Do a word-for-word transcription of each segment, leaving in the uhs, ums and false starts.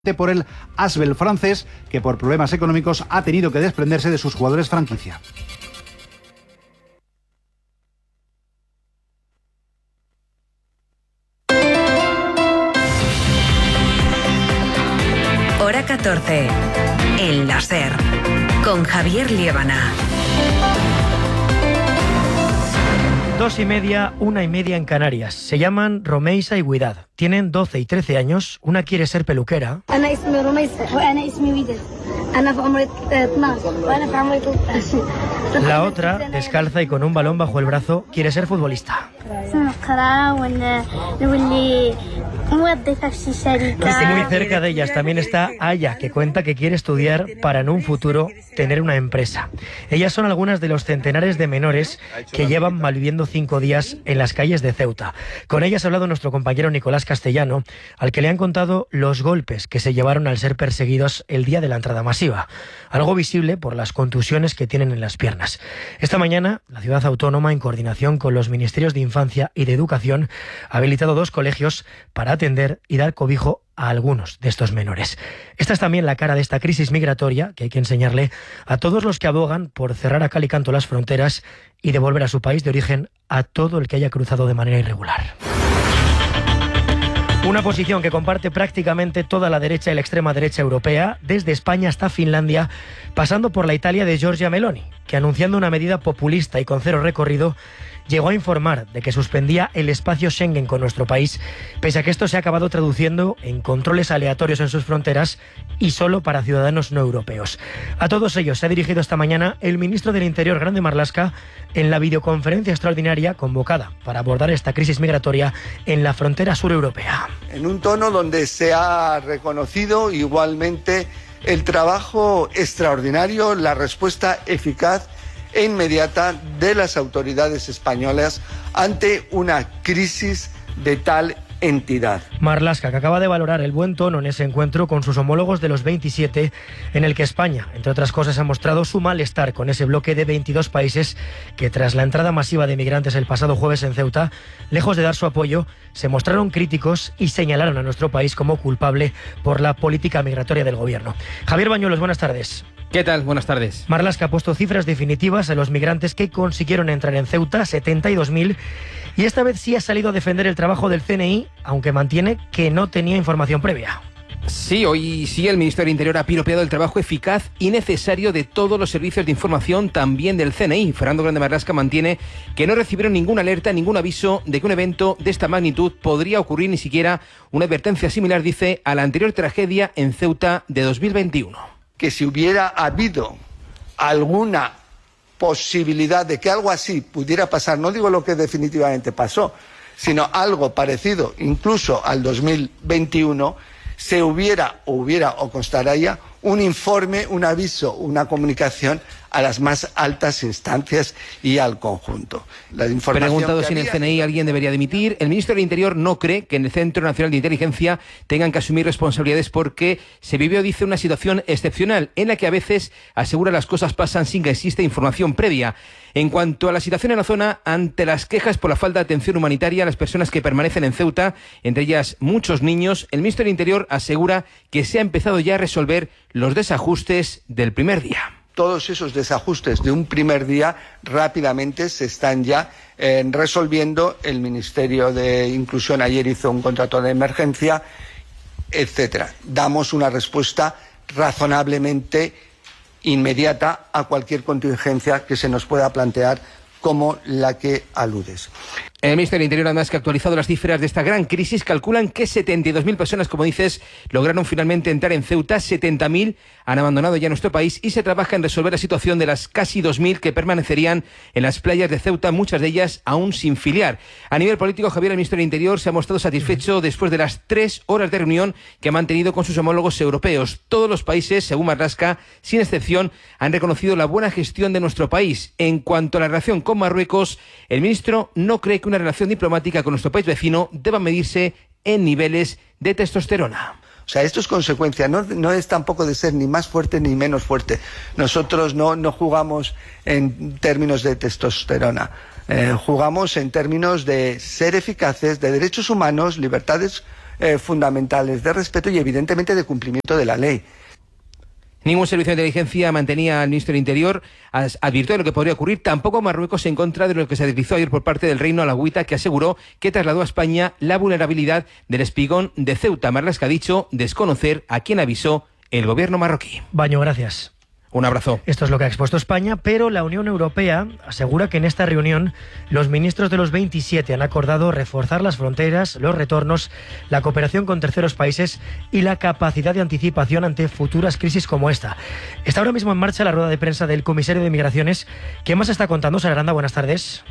por el Asbel francés, que por problemas económicos ha tenido que desprenderse de sus jugadores franquicia. Hora catorce. El láser. Con Javier Liébana. Dos y media, una y media en Canarias. Se llaman Romeisa y Widad. Tienen doce y trece años. Una quiere ser peluquera. La otra, descalza y con un balón bajo el brazo, quiere ser futbolista. Muy cerca de ellas también está Aya, que cuenta que quiere estudiar para en un futuro tener una empresa. Ellas son algunas de los centenares de menores que llevan malviviendo cinco días en las calles de Ceuta. Con ellas ha hablado nuestro compañero Nicolás Castellano, al que le han contado los golpes que se llevaron al ser perseguidos el día de la entrada masiva, algo visible por las contusiones que tienen en las piernas. Esta mañana, la ciudad autónoma, en coordinación con los ministerios de Infancia y de Educación, ha habilitado dos colegios para atender y dar cobijo a algunos de estos menores. Esta es también la cara de esta crisis migratoria que hay que enseñarle a todos los que abogan por cerrar a cal y canto las fronteras y devolver a su país de origen a todo el que haya cruzado de manera irregular. Una posición que comparte prácticamente toda la derecha y la extrema derecha europea, desde España hasta Finlandia, pasando por la Italia de Giorgia Meloni, que anunciando una medida populista y con cero recorrido, llegó a informar de que suspendía el espacio Schengen con nuestro país, pese a que esto se ha acabado traduciendo en controles aleatorios en sus fronteras y solo para ciudadanos no europeos. A todos ellos se ha dirigido esta mañana el ministro del Interior, Grande Marlaska, en la videoconferencia extraordinaria convocada para abordar esta crisis migratoria en la frontera sureuropea. En un tono donde se ha reconocido igualmente el trabajo extraordinario, la respuesta eficaz e inmediata de las autoridades españolas ante una crisis de tal entidad. Marlaska, que acaba de valorar el buen tono en ese encuentro con sus homólogos de los veintisiete, en el que España, entre otras cosas, ha mostrado su malestar con ese bloque de veintidós países que, tras la entrada masiva de migrantes el pasado jueves en Ceuta, lejos de dar su apoyo, se mostraron críticos y señalaron a nuestro país como culpable por la política migratoria del gobierno. Javier Bañuelos, buenas tardes. ¿Qué tal? Buenas tardes. Marlaska ha puesto cifras definitivas a los migrantes que consiguieron entrar en Ceuta, setenta y dos mil, y esta vez sí ha salido a defender el trabajo del C N I, aunque mantiene que no tenía información previa. Sí, hoy sí el Ministerio del Interior ha piropeado el trabajo eficaz y necesario de todos los servicios de información, también del C N I. Fernando Grande Marlaska mantiene que no recibieron ninguna alerta, ningún aviso de que un evento de esta magnitud podría ocurrir, ni siquiera una advertencia similar, dice, a la anterior tragedia en Ceuta de dos mil veintiuno. Que si hubiera habido alguna posibilidad de que algo así pudiera pasar, no digo lo que definitivamente pasó, sino algo parecido incluso al dos mil veintiuno, se hubiera o hubiera o constaría un informe, un aviso, una comunicación a las más altas instancias y al conjunto. La información Preguntado si en el había... C N I alguien debería dimitir, el ministro del Interior no cree que en el Centro Nacional de Inteligencia tengan que asumir responsabilidades porque se vivió, dice, una situación excepcional en la que a veces, asegura, las cosas pasan sin que exista información previa. En cuanto a la situación en la zona, ante las quejas por la falta de atención humanitaria a las personas que permanecen en Ceuta, entre ellas muchos niños, el ministro del Interior asegura que se ha empezado ya a resolver los desajustes del primer día. Todos esos desajustes de un primer día rápidamente se están ya eh, resolviendo. El Ministerio de Inclusión ayer hizo un contrato de emergencia, etcétera. Damos una respuesta razonablemente inmediata a cualquier contingencia que se nos pueda plantear, como la que aludes. El Ministerio del Interior, además, que ha actualizado las cifras de esta gran crisis, calculan que setenta y dos mil personas, como dices, lograron finalmente entrar en Ceuta, setenta mil han abandonado ya nuestro país y se trabaja en resolver la situación de las casi dos mil que permanecerían en las playas de Ceuta, muchas de ellas aún sin filiar. A nivel político, Javier, el Ministerio del Interior se ha mostrado satisfecho después de las tres horas de reunión que ha mantenido con sus homólogos europeos. Todos los países, según Marlaska, sin excepción, han reconocido la buena gestión de nuestro país. En cuanto a la relación con Marruecos, el ministro no cree que una relación diplomática con nuestro país vecino deba medirse en niveles de testosterona. O sea, esto es consecuencia, no, no es tampoco de ser ni más fuerte ni menos fuerte. Nosotros no, no jugamos en términos de testosterona, eh, jugamos en términos de ser eficaces, de derechos humanos, libertades eh, fundamentales de respeto y evidentemente de cumplimiento de la ley. Ningún servicio de inteligencia mantenía al ministro del Interior, advirtió de lo que podría ocurrir, tampoco Marruecos, en contra de lo que se deslizó ayer por parte del Reino Alagüita, que aseguró que trasladó a España la vulnerabilidad del espigón de Ceuta. Marlaska ha dicho desconocer a quien avisó el gobierno marroquí. Baño, gracias. Un abrazo. Esto es lo que ha expuesto España, pero la Unión Europea asegura que en esta reunión los ministros de los veintisiete han acordado reforzar las fronteras, los retornos, la cooperación con terceros países y la capacidad de anticipación ante futuras crisis como esta. Está ahora mismo en marcha la rueda de prensa del comisario de Migraciones. ¿Qué más está contando? Sara Aranda, buenas tardes.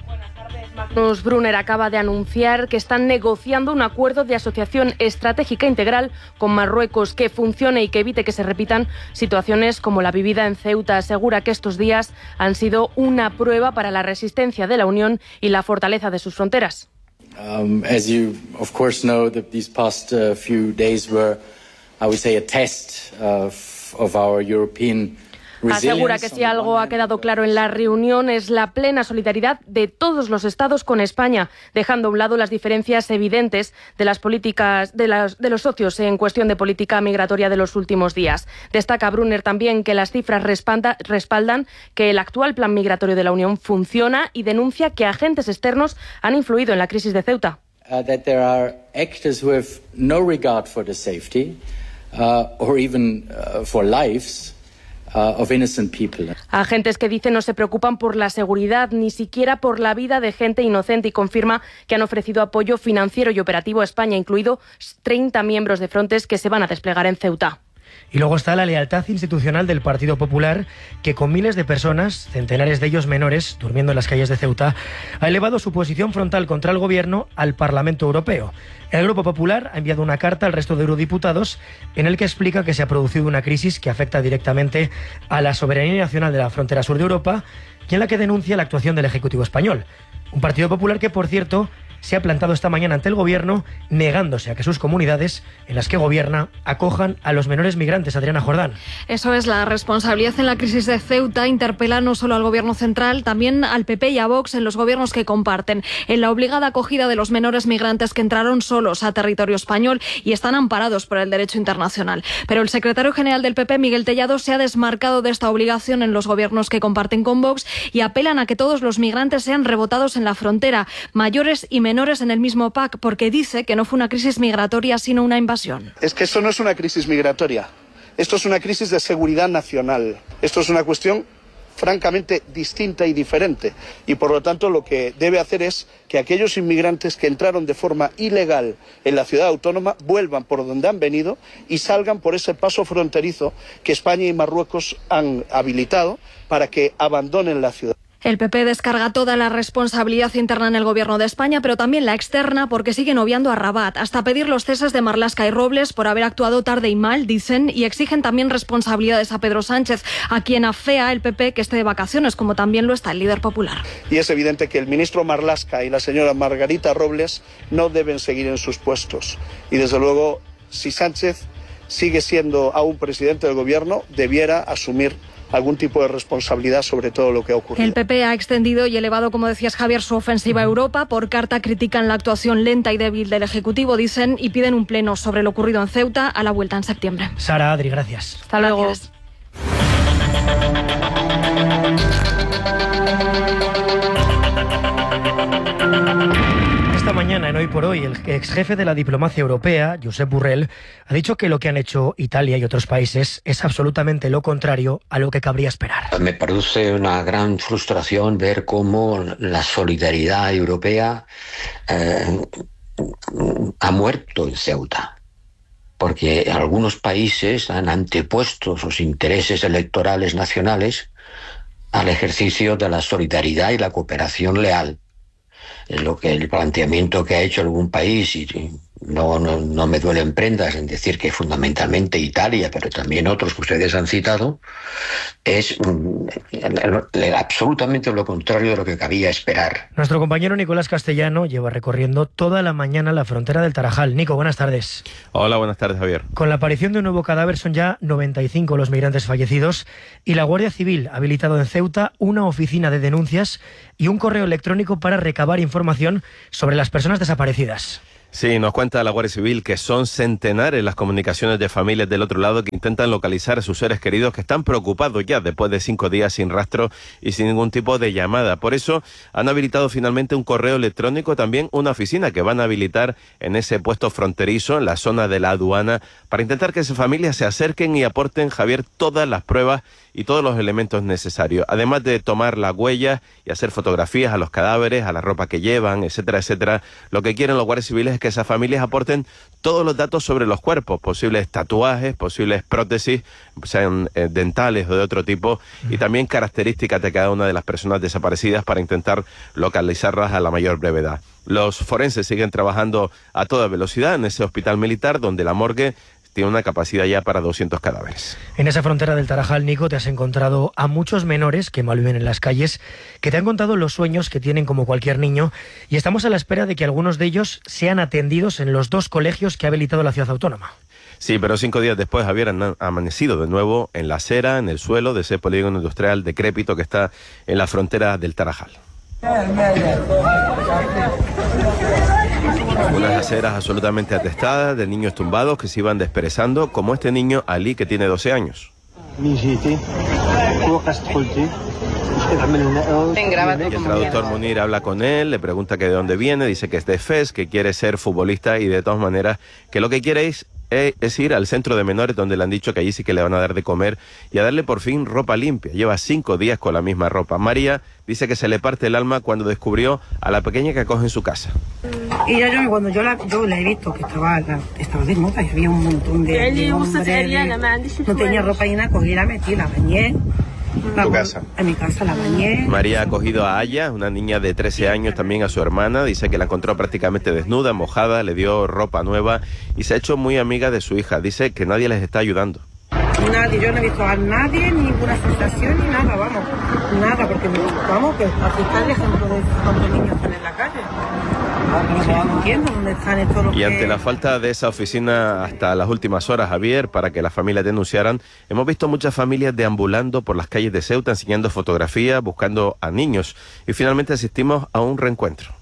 Magnus Brunner acaba de anunciar que están negociando un acuerdo de asociación estratégica integral con Marruecos que funcione y que evite que se repitan situaciones como la vivida en Ceuta. Asegura que estos días han sido una prueba para la resistencia de la Unión y la fortaleza de sus fronteras. Um, as you of course know, that these past uh, few days were, I would say, a test of, of our European. Asegura que si algo ha quedado claro en la reunión es la plena solidaridad de todos los Estados con España, dejando a un lado las diferencias evidentes de las políticas de, las, de los socios en cuestión de política migratoria de los últimos días. Destaca Brunner también que las cifras respalda, respaldan que el actual plan migratorio de la Unión funciona y denuncia que agentes externos han influido en la crisis de Ceuta. Uh, that there are actors who have no regard for the safety uh, or even uh, for lives. Uh, of innocent people. Agentes que dicen no se preocupan por la seguridad, ni siquiera por la vida de gente inocente, y confirma que han ofrecido apoyo financiero y operativo a España, incluido treinta miembros de Frontex que se van a desplegar en Ceuta. Y luego está la lealtad institucional del Partido Popular, que con miles de personas, centenares de ellos menores, durmiendo en las calles de Ceuta, ha elevado su posición frontal contra el Gobierno al Parlamento Europeo. El Grupo Popular ha enviado una carta al resto de eurodiputados en el que explica que se ha producido una crisis que afecta directamente a la soberanía nacional de la frontera sur de Europa y en la que denuncia la actuación del Ejecutivo español. Un Partido Popular que, por cierto, se ha plantado esta mañana ante el Gobierno negándose a que sus comunidades, en las que gobierna, acojan a los menores migrantes. Adriana Jordán. Eso es, la responsabilidad en la crisis de Ceuta interpela no solo al Gobierno central, también al P P y a Vox en los gobiernos que comparten, en la obligada acogida de los menores migrantes que entraron solos a territorio español y están amparados por el derecho internacional. Pero el secretario general del P P, Miguel Tellado, se ha desmarcado de esta obligación en los gobiernos que comparten con Vox y apelan a que todos los migrantes sean rebotados en la frontera, mayores y menores menores en el mismo pack, porque dice que no fue una crisis migratoria sino una invasión. Es que esto no es una crisis migratoria, esto es una crisis de seguridad nacional, esto es una cuestión francamente distinta y diferente, y por lo tanto lo que debe hacer es que aquellos inmigrantes que entraron de forma ilegal en la ciudad autónoma vuelvan por donde han venido y salgan por ese paso fronterizo que España y Marruecos han habilitado para que abandonen la ciudad. El P P descarga toda la responsabilidad interna en el Gobierno de España, pero también la externa, porque siguen obviando a Rabat, hasta pedir los ceses de Marlaska y Robles por haber actuado tarde y mal, dicen, y exigen también responsabilidades a Pedro Sánchez, a quien afea el P P que esté de vacaciones, como también lo está el líder popular. Y es evidente que el ministro Marlaska y la señora Margarita Robles no deben seguir en sus puestos. Y desde luego, si Sánchez sigue siendo aún presidente del Gobierno, debiera asumir algún tipo de responsabilidad sobre todo lo que ha ocurrido. El P P ha extendido y elevado, como decías, Javier, su ofensiva a Europa. Por carta critican la actuación lenta y débil del Ejecutivo, dicen, y piden un pleno sobre lo ocurrido en Ceuta a la vuelta en septiembre. Sara, Adri, gracias. Hasta luego. Gracias. Esta mañana, en Hoy por Hoy, el ex jefe de la diplomacia europea, Josep Borrell, ha dicho que lo que han hecho Italia y otros países es absolutamente lo contrario a lo que cabría esperar. Me produce una gran frustración ver cómo la solidaridad europea eh, ha muerto en Ceuta, porque algunos países han antepuesto sus intereses electorales nacionales al ejercicio de la solidaridad y la cooperación leal. Es lo que el planteamiento que ha hecho algún país, y no, no, no me duelen prendas en decir que fundamentalmente Italia, pero también otros que ustedes han citado, es mm, absolutamente lo contrario de lo que cabía esperar. Nuestro compañero Nicolás Castellano lleva recorriendo toda la mañana la frontera del Tarajal. Nico, buenas tardes. Hola, buenas tardes, Javier. Con la aparición de un nuevo cadáver son ya noventa y cinco los migrantes fallecidos y la Guardia Civil ha habilitado en Ceuta una oficina de denuncias y un correo electrónico para recabar información sobre las personas desaparecidas. Sí, nos cuenta la Guardia Civil que son centenares las comunicaciones de familias del otro lado que intentan localizar a sus seres queridos que están preocupados ya después de cinco días sin rastro y sin ningún tipo de llamada. Por eso han habilitado finalmente un correo electrónico, también una oficina que van a habilitar en ese puesto fronterizo, en la zona de la aduana, para intentar que esas familias se acerquen y aporten, Javier, todas las pruebas y todos los elementos necesarios, además de tomar las huellas y hacer fotografías a los cadáveres, a la ropa que llevan, etcétera, etcétera. Lo que quieren los guardias civiles es que esas familias aporten todos los datos sobre los cuerpos, posibles tatuajes, posibles prótesis, sean eh, dentales o de otro tipo, y también características de cada una de las personas desaparecidas para intentar localizarlas a la mayor brevedad. Los forenses siguen trabajando a toda velocidad en ese hospital militar donde la morgue tiene una capacidad ya para doscientos cadáveres. En esa frontera del Tarajal, Nico, te has encontrado a muchos menores que malviven en las calles, que te han contado los sueños que tienen como cualquier niño, y estamos a la espera de que algunos de ellos sean atendidos en los dos colegios que ha habilitado la ciudad autónoma. Sí, pero cinco días después, Javier, han amanecido de nuevo en la acera, en el suelo de ese polígono industrial decrépito que está en la frontera del Tarajal. Unas aceras absolutamente atestadas de niños tumbados que se iban desperezando, como este niño Ali, que tiene doce años. Y el traductor Munir habla con él, le pregunta que de dónde viene, dice que es de Fez, que quiere ser futbolista y de todas maneras que lo que quiere es es ir al centro de menores donde le han dicho que allí sí que le van a dar de comer y a darle por fin ropa limpia. Lleva cinco días con la misma ropa. María dice que se le parte el alma cuando descubrió a la pequeña que acoge en su casa. Y ya yo, cuando yo la, yo la he visto que estaba, la, estaba desnuda y había un montón de, de hombres, de, no tenía ropa y nada, cogí, la metí, la bañé. ¿En tu casa? En mi casa la bañé. María ha acogido a Aya, una niña de trece años, también a su hermana. Dice que la encontró prácticamente desnuda, mojada, le dio ropa nueva y se ha hecho muy amiga de su hija. Dice que nadie les está ayudando. Nadie, yo no he visto a nadie, ninguna sensación ni nada, vamos. Nada, porque vamos, que aquí está el ejemplo de cuántos niños están en la calle. No entiendo dónde están estos los Y ante que... la falta de esa oficina hasta las últimas horas, Javier, para que las familias denunciaran, hemos visto muchas familias deambulando por las calles de Ceuta, enseñando fotografías, buscando a niños. Y finalmente asistimos a un reencuentro.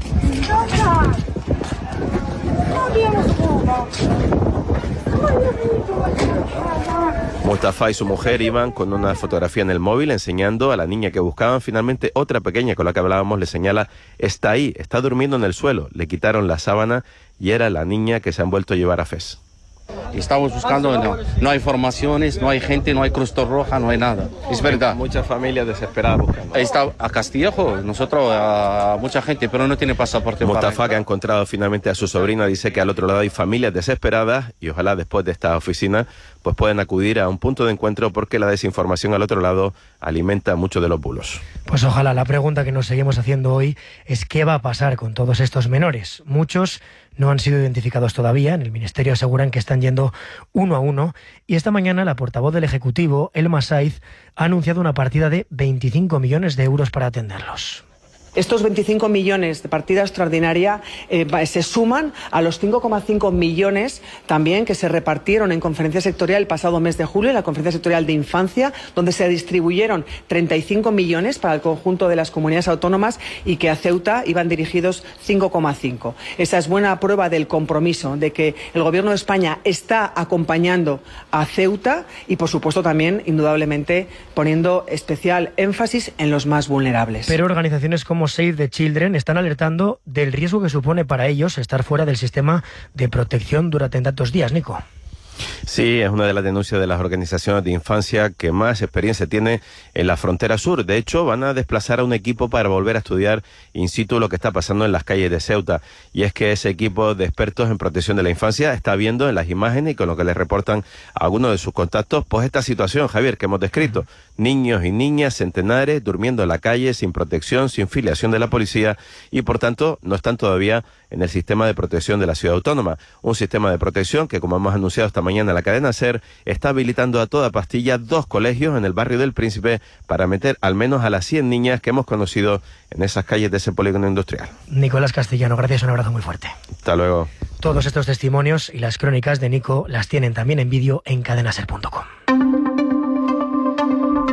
Mustafa y su mujer iban con una fotografía en el móvil enseñando a la niña que buscaban. Finalmente otra pequeña con la que hablábamos le señala, está ahí, está durmiendo en el suelo. Le quitaron la sábana y era la niña que se han vuelto a llevar a Fez. Estamos buscando, no, no hay formaciones, no hay gente, no hay Cruz Roja, no hay nada. Es verdad. Muchas familias desesperadas buscando. Está a Castillejo, nosotros, a mucha gente, pero no tiene pasaporte. Mustafa, que ha encontrado finalmente a su sobrina, dice que al otro lado hay familias desesperadas y ojalá después de esta oficina pues pueden acudir a un punto de encuentro porque la desinformación al otro lado alimenta mucho de los bulos. Pues ojalá. La pregunta que nos seguimos haciendo hoy es ¿qué va a pasar con todos estos menores? Muchos no han sido identificados todavía. En el Ministerio aseguran que están yendo uno a uno. Y esta mañana la portavoz del Ejecutivo, Elma Saiz, ha anunciado una partida de veinticinco millones de euros para atenderlos. Estos veinticinco millones de partida extraordinaria eh, se suman a los cinco coma cinco millones también que se repartieron en conferencia sectorial el pasado mes de julio, en la conferencia sectorial de infancia, donde se distribuyeron treinta y cinco millones para el conjunto de las comunidades autónomas y que a Ceuta iban dirigidos cinco coma cinco. Esa es buena prueba del compromiso, de que el Gobierno de España está acompañando a Ceuta y, por supuesto, también, indudablemente, poniendo especial énfasis en los más vulnerables. Pero organizaciones como Save the Children están alertando del riesgo que supone para ellos estar fuera del sistema de protección durante tantos días, Nico. Sí, es una de las denuncias de las organizaciones de infancia que más experiencia tiene en la frontera sur. De hecho, van a desplazar a un equipo para volver a estudiar in situ lo que está pasando en las calles de Ceuta. Y es que ese equipo de expertos en protección de la infancia está viendo en las imágenes y con lo que les reportan a algunos de sus contactos, pues esta situación, Javier, que hemos descrito. Niños y niñas centenares durmiendo en la calle sin protección, sin filiación de la policía y, por tanto, no están todavía en el sistema de protección de la ciudad autónoma. Un sistema de protección que, como hemos anunciado esta mañana en la cadena SER, está habilitando a toda pastilla dos colegios en el barrio del Príncipe para meter al menos a las cien niñas que hemos conocido en esas calles de ese polígono industrial. Nicolás Castellano, gracias, un abrazo muy fuerte. Hasta luego. Todos estos testimonios y las crónicas de Nico las tienen también en vídeo en cadena ser punto com.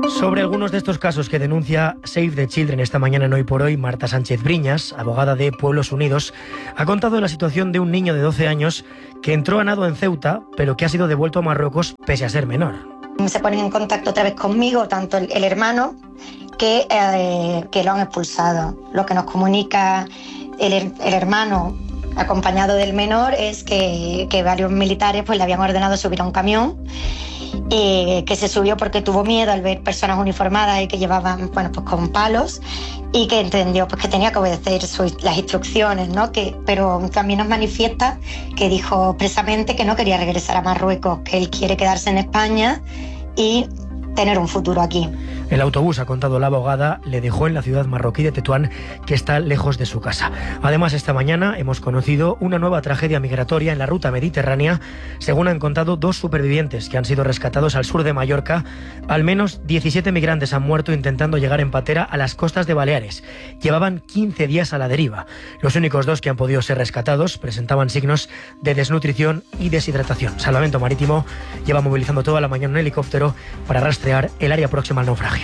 Sobre algunos de estos casos que denuncia Save the Children esta mañana en Hoy por Hoy, Marta Sánchez Briñas, abogada de Pueblos Unidos, ha contado la situación de un niño de doce años que entró a nado en Ceuta, pero que ha sido devuelto a Marruecos pese a ser menor. Se ponen en contacto otra vez conmigo, tanto el, el hermano, que, eh, que lo han expulsado. Lo que nos comunica el, el hermano, acompañado del menor, es que, que varios militares pues, le habían ordenado subir a un camión, eh, que se subió porque tuvo miedo al ver personas uniformadas y que llevaban bueno, pues, con palos, y que entendió pues, que tenía que obedecer sus, las instrucciones, ¿no? que, pero también nos manifiesta que dijo expresamente que no quería regresar a Marruecos, que él quiere quedarse en España y tener un futuro aquí. El autobús, ha contado la abogada, le dejó en la ciudad marroquí de Tetuán, que está lejos de su casa. Además, esta mañana hemos conocido una nueva tragedia migratoria en la ruta mediterránea. Según han contado dos supervivientes que han sido rescatados al sur de Mallorca, al menos diecisiete migrantes han muerto intentando llegar en patera a las costas de Baleares. Llevaban quince días a la deriva. Los únicos dos que han podido ser rescatados presentaban signos de desnutrición y deshidratación. Salvamento Marítimo lleva movilizando toda la mañana un helicóptero para rastrear el área próxima al naufragio.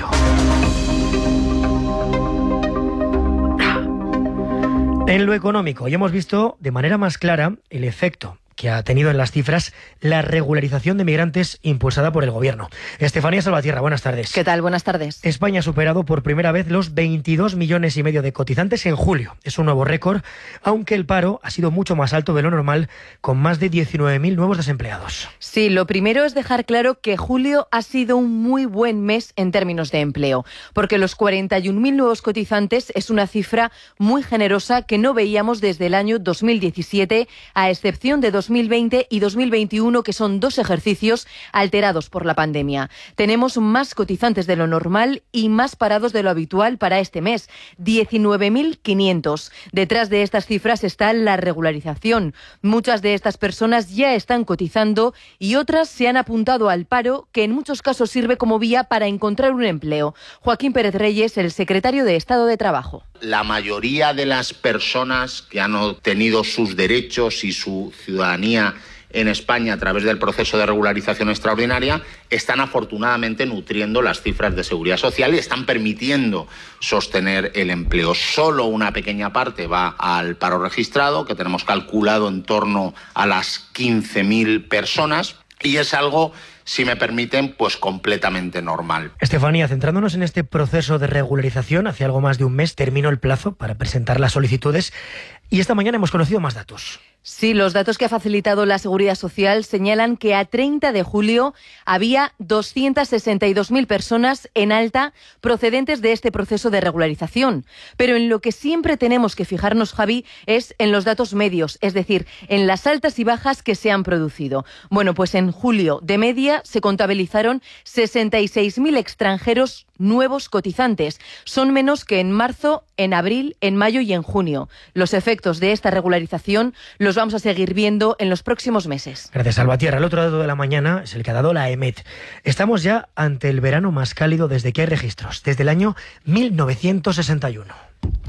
En lo económico, ya hemos visto de manera más clara el efecto que ha tenido en las cifras la regularización de migrantes impulsada por el Gobierno. Estefanía Salvatierra, buenas tardes. ¿Qué tal? Buenas tardes. España ha superado por primera vez los veintidós millones y medio de cotizantes en julio. Es un nuevo récord, aunque el paro ha sido mucho más alto de lo normal, con más de diecinueve mil nuevos desempleados. Sí, lo primero es dejar claro que julio ha sido un muy buen mes en términos de empleo, porque los cuarenta y un mil nuevos cotizantes es una cifra muy generosa que no veíamos desde el año dos mil diecisiete, a excepción de dos mil veinte y dos mil veintiuno, que son dos ejercicios alterados por la pandemia. Tenemos más cotizantes de lo normal y más parados de lo habitual para este mes, diecinueve mil quinientos. Detrás de estas cifras está la regularización. Muchas de estas personas ya están cotizando y otras se han apuntado al paro, que en muchos casos sirve como vía para encontrar un empleo. Joaquín Pérez Reyes, el secretario de Estado de Trabajo. La mayoría de las personas que han obtenido sus derechos y su ciudadanía en España a través del proceso de regularización extraordinaria están afortunadamente nutriendo las cifras de seguridad social y están permitiendo sostener el empleo. Solo una pequeña parte va al paro registrado, que tenemos calculado en torno a las quince mil personas, y es algo, si me permiten, pues completamente normal. Estefanía, centrándonos en este proceso de regularización, hace algo más de un mes terminó el plazo para presentar las solicitudes y esta mañana hemos conocido más datos. Sí, los datos que ha facilitado la Seguridad Social señalan que a treinta de julio había doscientas sesenta y dos mil personas en alta procedentes de este proceso de regularización. Pero en lo que siempre tenemos que fijarnos, Javi, es en los datos medios, es decir, en las altas y bajas que se han producido. Bueno, pues en julio, de media, se contabilizaron sesenta y seis mil extranjeros nuevos cotizantes. Son menos que en marzo, en abril, en mayo y en junio. Los efectos de esta regularización los vamos a seguir viendo en los próximos meses. Gracias, Salvatierra. El otro dato de la mañana es el que ha dado la EMET. Estamos ya ante el verano más cálido desde que hay registros, desde el año mil novecientos sesenta y uno.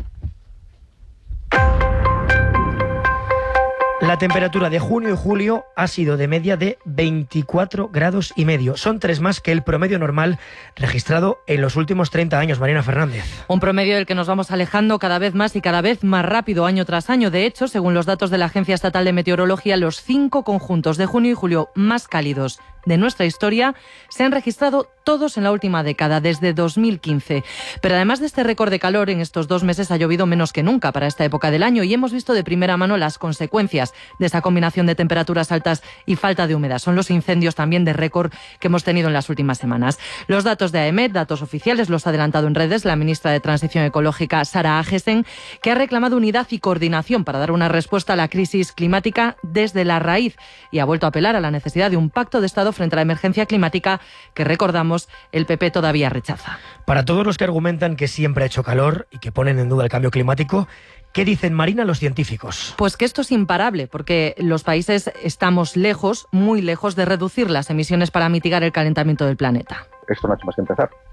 La temperatura de junio y julio ha sido de media de veinticuatro grados y medio. Son tres más que el promedio normal registrado en los últimos treinta años. Marina Fernández. Un promedio del que nos vamos alejando cada vez más y cada vez más rápido año tras año. De hecho, según los datos de la Agencia Estatal de Meteorología, los cinco conjuntos de junio y julio más cálidos de nuestra historia se han registrado todos en la última década, desde dos mil quince. Pero además de este récord de calor, en estos dos meses ha llovido menos que nunca para esta época del año y hemos visto de primera mano las consecuencias de esa combinación de temperaturas altas y falta de humedad. Son los incendios también de récord que hemos tenido en las últimas semanas. Los datos de AEMET, datos oficiales, los ha adelantado en redes la ministra de Transición Ecológica, Sara Agesen, que ha reclamado unidad y coordinación para dar una respuesta a la crisis climática desde la raíz y ha vuelto a apelar a la necesidad de un pacto de Estado frente a la emergencia climática que, recordamos, el P P todavía rechaza. Para todos los que argumentan que siempre ha hecho calor y que ponen en duda el cambio climático, ¿qué dicen, Marina, los científicos? Pues que esto es imparable, porque los países estamos lejos, muy lejos de reducir las emisiones para mitigar el calentamiento del planeta. Esto no ha hecho más que empezar.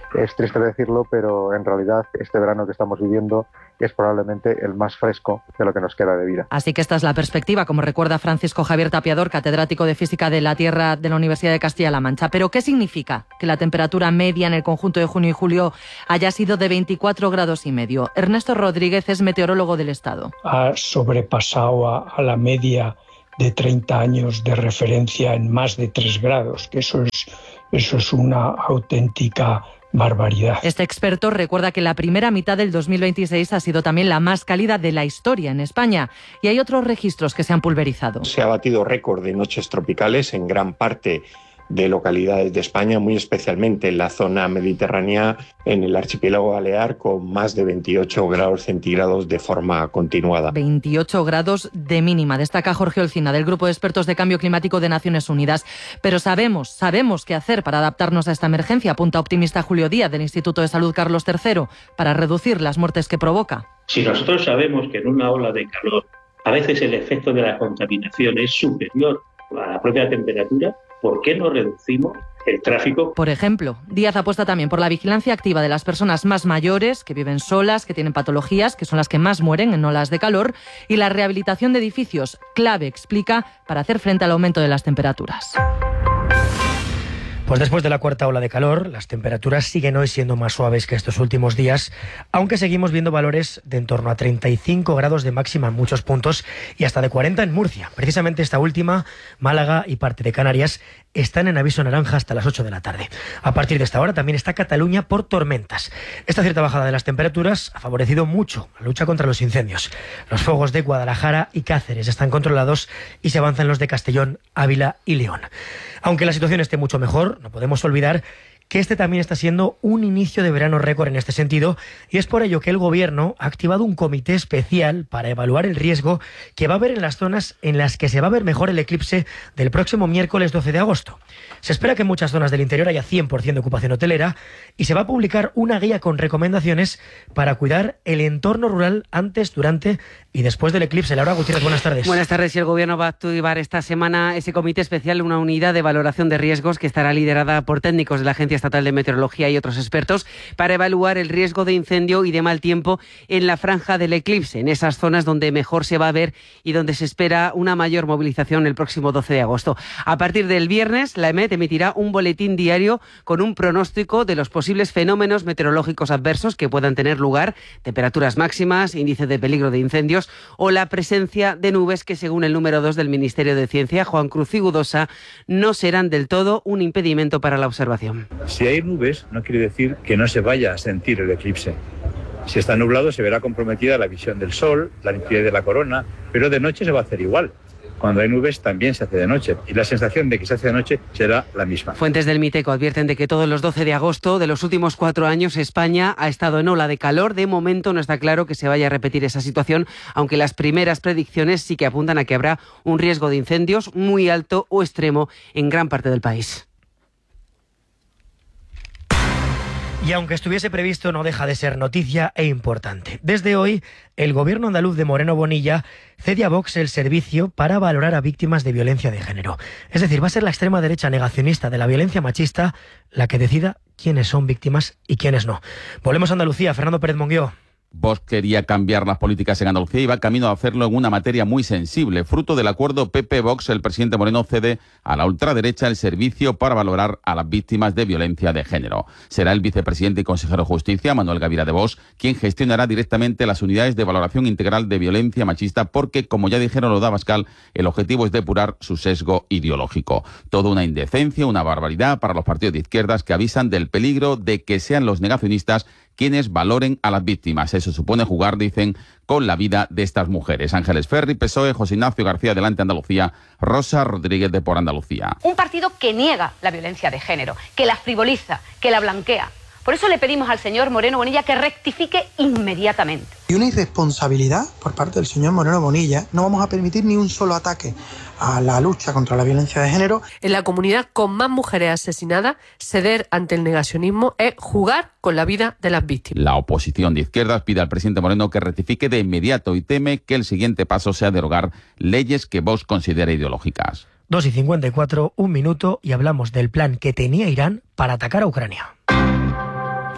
Es triste decirlo, pero en realidad este verano que estamos viviendo es probablemente el más fresco de lo que nos queda de vida. Así que esta es la perspectiva, como recuerda Francisco Javier Tapiador, catedrático de Física de la Tierra de la Universidad de Castilla-La Mancha. ¿Pero qué significa que la temperatura media en el conjunto de junio y julio haya sido de veinticuatro grados y medio? Ernesto Rodríguez es meteorólogo del Estado. Ha sobrepasado a, a la media de treinta años de referencia en más de tres grados, que eso es, eso es una auténtica barbaridad. Este experto recuerda que la primera mitad del dos mil veintiséis ha sido también la más cálida de la historia en España y hay otros registros que se han pulverizado. Se ha batido récord de noches tropicales en gran parte de localidades de España, muy especialmente en la zona mediterránea, en el archipiélago balear, con más de veintiocho grados centígrados de forma continuada. veintiocho grados de mínima, destaca Jorge Olcina, del Grupo de Expertos de Cambio Climático de Naciones Unidas. Pero sabemos, sabemos qué hacer para adaptarnos a esta emergencia, apunta optimista Julio Díaz, del Instituto de Salud Carlos tercero, para reducir las muertes que provoca. Si nosotros sabemos que en una ola de calor a veces el efecto de la contaminación es superior a la propia temperatura, ¿por qué no reducimos el tráfico? Por ejemplo, Díaz apuesta también por la vigilancia activa de las personas más mayores, que viven solas, que tienen patologías, que son las que más mueren en olas de calor, y la rehabilitación de edificios, clave, explica, para hacer frente al aumento de las temperaturas. Pues después de la cuarta ola de calor, las temperaturas siguen hoy siendo más suaves que estos últimos días, aunque seguimos viendo valores de en torno a treinta y cinco grados de máxima en muchos puntos y hasta de cuarenta en Murcia. Precisamente esta última, Málaga y parte de Canarias, están en aviso naranja hasta las ocho de la tarde. A partir de esta hora también está Cataluña por tormentas. Esta cierta bajada de las temperaturas ha favorecido mucho la lucha contra los incendios. Los fuegos de Guadalajara y Cáceres están controlados y se avanzan los de Castellón, Ávila y León. Aunque la situación esté mucho mejor, no podemos olvidar que este también está siendo un inicio de verano récord en este sentido, y es por ello que el Gobierno ha activado un comité especial para evaluar el riesgo que va a haber en las zonas en las que se va a ver mejor el eclipse del próximo miércoles doce de agosto. Se espera que en muchas zonas del interior haya cien por ciento de ocupación hotelera y se va a publicar una guía con recomendaciones para cuidar el entorno rural antes, durante y después del eclipse. Laura Gutiérrez, buenas tardes. Buenas tardes. Y el Gobierno va a activar esta semana ese comité especial, una unidad de valoración de riesgos que estará liderada por técnicos de la Agencia Estatal de Meteorología y otros expertos para evaluar el riesgo de incendio y de mal tiempo en la franja del eclipse, en esas zonas donde mejor se va a ver y donde se espera una mayor movilización el próximo doce de agosto. A partir del viernes, la E M E T emitirá un boletín diario con un pronóstico de los posibles fenómenos meteorológicos adversos que puedan tener lugar, temperaturas máximas, índice de peligro de incendios o la presencia de nubes que, según el número dos del Ministerio de Ciencia, Juan Cruz Igudosa, no serán del todo un impedimento para la observación. Si hay nubes, no quiere decir que no se vaya a sentir el eclipse. Si está nublado, se verá comprometida la visión del sol, la nitidez de la corona, pero de noche se va a hacer igual. Cuando hay nubes también se hace de noche y la sensación de que se hace de noche será la misma. Fuentes del Miteco advierten de que todos los doce de agosto de los últimos cuatro años España ha estado en ola de calor. De momento no está claro que se vaya a repetir esa situación, aunque las primeras predicciones sí que apuntan a que habrá un riesgo de incendios muy alto o extremo en gran parte del país. Y aunque estuviese previsto, no deja de ser noticia e importante. Desde hoy, el Gobierno andaluz de Moreno Bonilla cede a Vox el servicio para valorar a víctimas de violencia de género. Es decir, va a ser la extrema derecha negacionista de la violencia machista la que decida quiénes son víctimas y quiénes no. Volvemos a Andalucía. Fernando Pérez Monguió. Vox quería cambiar las políticas en Andalucía y va camino a hacerlo en una materia muy sensible. Fruto del acuerdo P P-Vox, el presidente Moreno cede a la ultraderecha el servicio para valorar a las víctimas de violencia de género. Será el vicepresidente y consejero de Justicia, Manuel Gavira de Vox, quien gestionará directamente las unidades de valoración integral de violencia machista porque, como ya dijeron los de Abascal, el objetivo es depurar su sesgo ideológico. Todo una indecencia, una barbaridad para los partidos de izquierdas que avisan del peligro de que sean los negacionistas quienes valoren a las víctimas. Eso supone jugar, dicen, con la vida de estas mujeres. Ángeles Ferri, P S O E, José Ignacio García, Adelante Andalucía, Rosa Rodríguez de Por Andalucía. Un partido que niega la violencia de género, que la frivoliza, que la blanquea. Por eso le pedimos al señor Moreno Bonilla que rectifique inmediatamente. Y una irresponsabilidad por parte del señor Moreno Bonilla. No vamos a permitir ni un solo ataque a la lucha contra la violencia de género. En la comunidad con más mujeres asesinadas, ceder ante el negacionismo es jugar con la vida de las víctimas. La oposición de izquierdas pide al presidente Moreno que rectifique de inmediato y teme que el siguiente paso sea derogar leyes que Vox considera ideológicas. dos y cincuenta y cuatro, un minuto, y hablamos del plan que tenía Irán para atacar a Ucrania.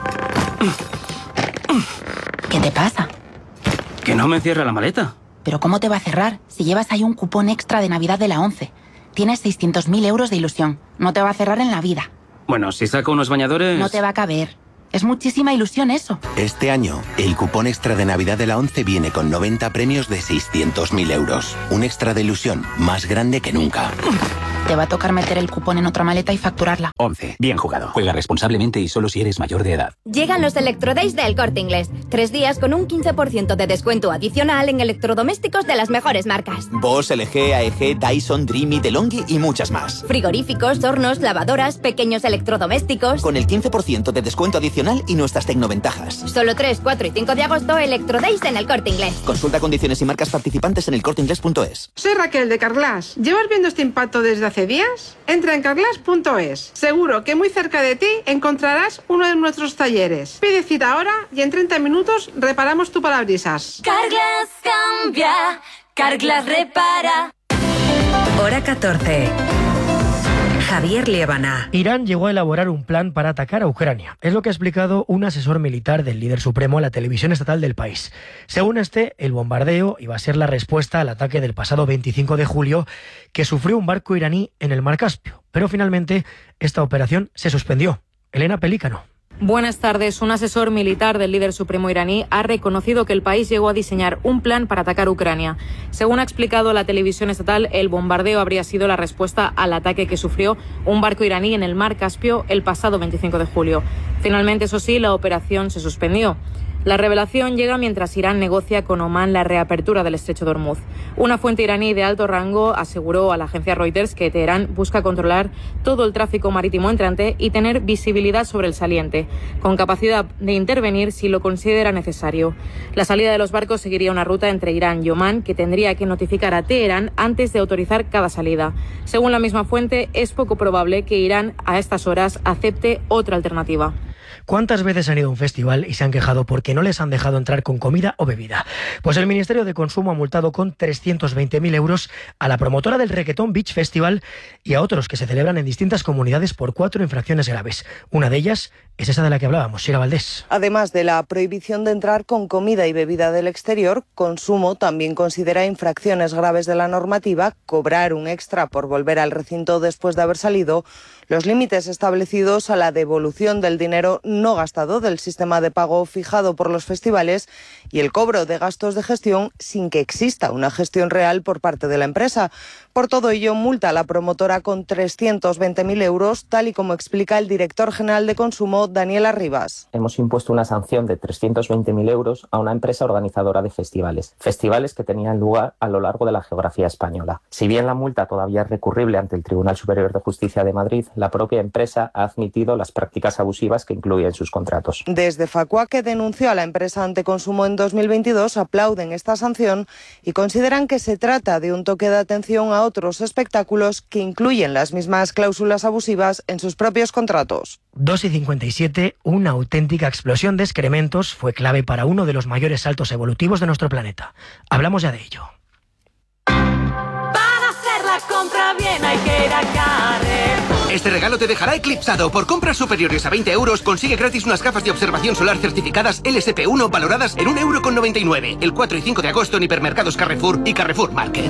¿Qué te pasa? Que no me cierra la maleta. ¿Pero cómo te va a cerrar si llevas ahí un cupón extra de Navidad de la ONCE? Tienes seiscientos mil euros de ilusión. No te va a cerrar en la vida. Bueno, si saco unos bañadores... No te va a caber. Es muchísima ilusión eso. Este año, el cupón extra de Navidad de la ONCE viene con noventa premios de seiscientos mil euros. Un extra de ilusión más grande que nunca. Te va a tocar meter el cupón en otra maleta y facturarla. ONCE. Bien jugado. Juega responsablemente y solo si eres mayor de edad. Llegan los Electrodays del Corte Inglés. Tres días con un quince por ciento de descuento adicional en electrodomésticos de las mejores marcas. Bosch, L G, A E G, Dyson, Dreamy, DeLonghi y muchas más. Frigoríficos, hornos, lavadoras, pequeños electrodomésticos. Con el quince por ciento de descuento adicional y nuestras tecnoventajas. Solo tres, cuatro y cinco de agosto, Electrodays en el Corte Inglés. Consulta condiciones y marcas participantes en el corte inglés punto es. Soy Raquel de Carglass. ¿Llevas viendo este impacto desde hace días? Entra en carglass punto es. Seguro que muy cerca de ti encontrarás uno de nuestros talleres. Pide cita ahora y en treinta minutos reparamos tu parabrisas. Carglass cambia, Carglass repara. Hora catorce. Javier Liébana. Irán llegó a elaborar un plan para atacar a Ucrania. Es lo que ha explicado un asesor militar del líder supremo a la televisión estatal del país. Según este, el bombardeo iba a ser la respuesta al ataque del pasado veinticinco de julio que sufrió un barco iraní en el Mar Caspio. Pero finalmente esta operación se suspendió. Elena Pelícano. Buenas tardes. Un asesor militar del líder supremo iraní ha reconocido que el país llegó a diseñar un plan para atacar Ucrania. Según ha explicado la televisión estatal, el bombardeo habría sido la respuesta al ataque que sufrió un barco iraní en el Mar Caspio el pasado veinticinco de julio. Finalmente, eso sí, la operación se suspendió. La revelación llega mientras Irán negocia con Omán la reapertura del estrecho de Hormuz. Una fuente iraní de alto rango aseguró a la agencia Reuters que Teherán busca controlar todo el tráfico marítimo entrante y tener visibilidad sobre el saliente, con capacidad de intervenir si lo considera necesario. La salida de los barcos seguiría una ruta entre Irán y Omán que tendría que notificar a Teherán antes de autorizar cada salida. Según la misma fuente, es poco probable que Irán a estas horas acepte otra alternativa. ¿Cuántas veces han ido a un festival y se han quejado porque no les han dejado entrar con comida o bebida? Pues el Ministerio de Consumo ha multado con trescientos veinte mil euros a la promotora del Reggaeton Beach Festival y a otros que se celebran en distintas comunidades por cuatro infracciones graves. Una de ellas es esa de la que hablábamos, Sira Valdés. Además de la prohibición de entrar con comida y bebida del exterior, Consumo también considera infracciones graves de la normativa cobrar un extra por volver al recinto después de haber salido, los límites establecidos a la devolución del dinero no gastado del sistema de pago fijado por los festivales y el cobro de gastos de gestión sin que exista una gestión real por parte de la empresa. Por todo ello, multa a la promotora con trescientos veinte mil euros, tal y como explica el director general de Consumo, Daniel Arribas. Hemos impuesto una sanción de trescientos veinte mil euros a una empresa organizadora de festivales, festivales que tenían lugar a lo largo de la geografía española. Si bien la multa todavía es recurrible ante el Tribunal Superior de Justicia de Madrid, la propia empresa ha admitido las prácticas abusivas que incluye en sus contratos. Desde Facua, que denunció a la empresa ante Consumo en dos mil veintidós, aplauden esta sanción y consideran que se trata de un toque de atención a otros espectáculos que incluyen las mismas cláusulas abusivas en sus propios contratos. dos y cincuenta y siete, una auténtica explosión de excrementos fue clave para uno de los mayores saltos evolutivos de nuestro planeta. Hablamos ya de ello. Para hacer la compra bien hay que ir a Carrefour. Este regalo te dejará eclipsado. Por compras superiores a veinte euros consigue gratis unas gafas de observación solar certificadas L S P uno valoradas en un euro con noventa y nueve. El cuatro y cinco de agosto en hipermercados Carrefour y Carrefour Market.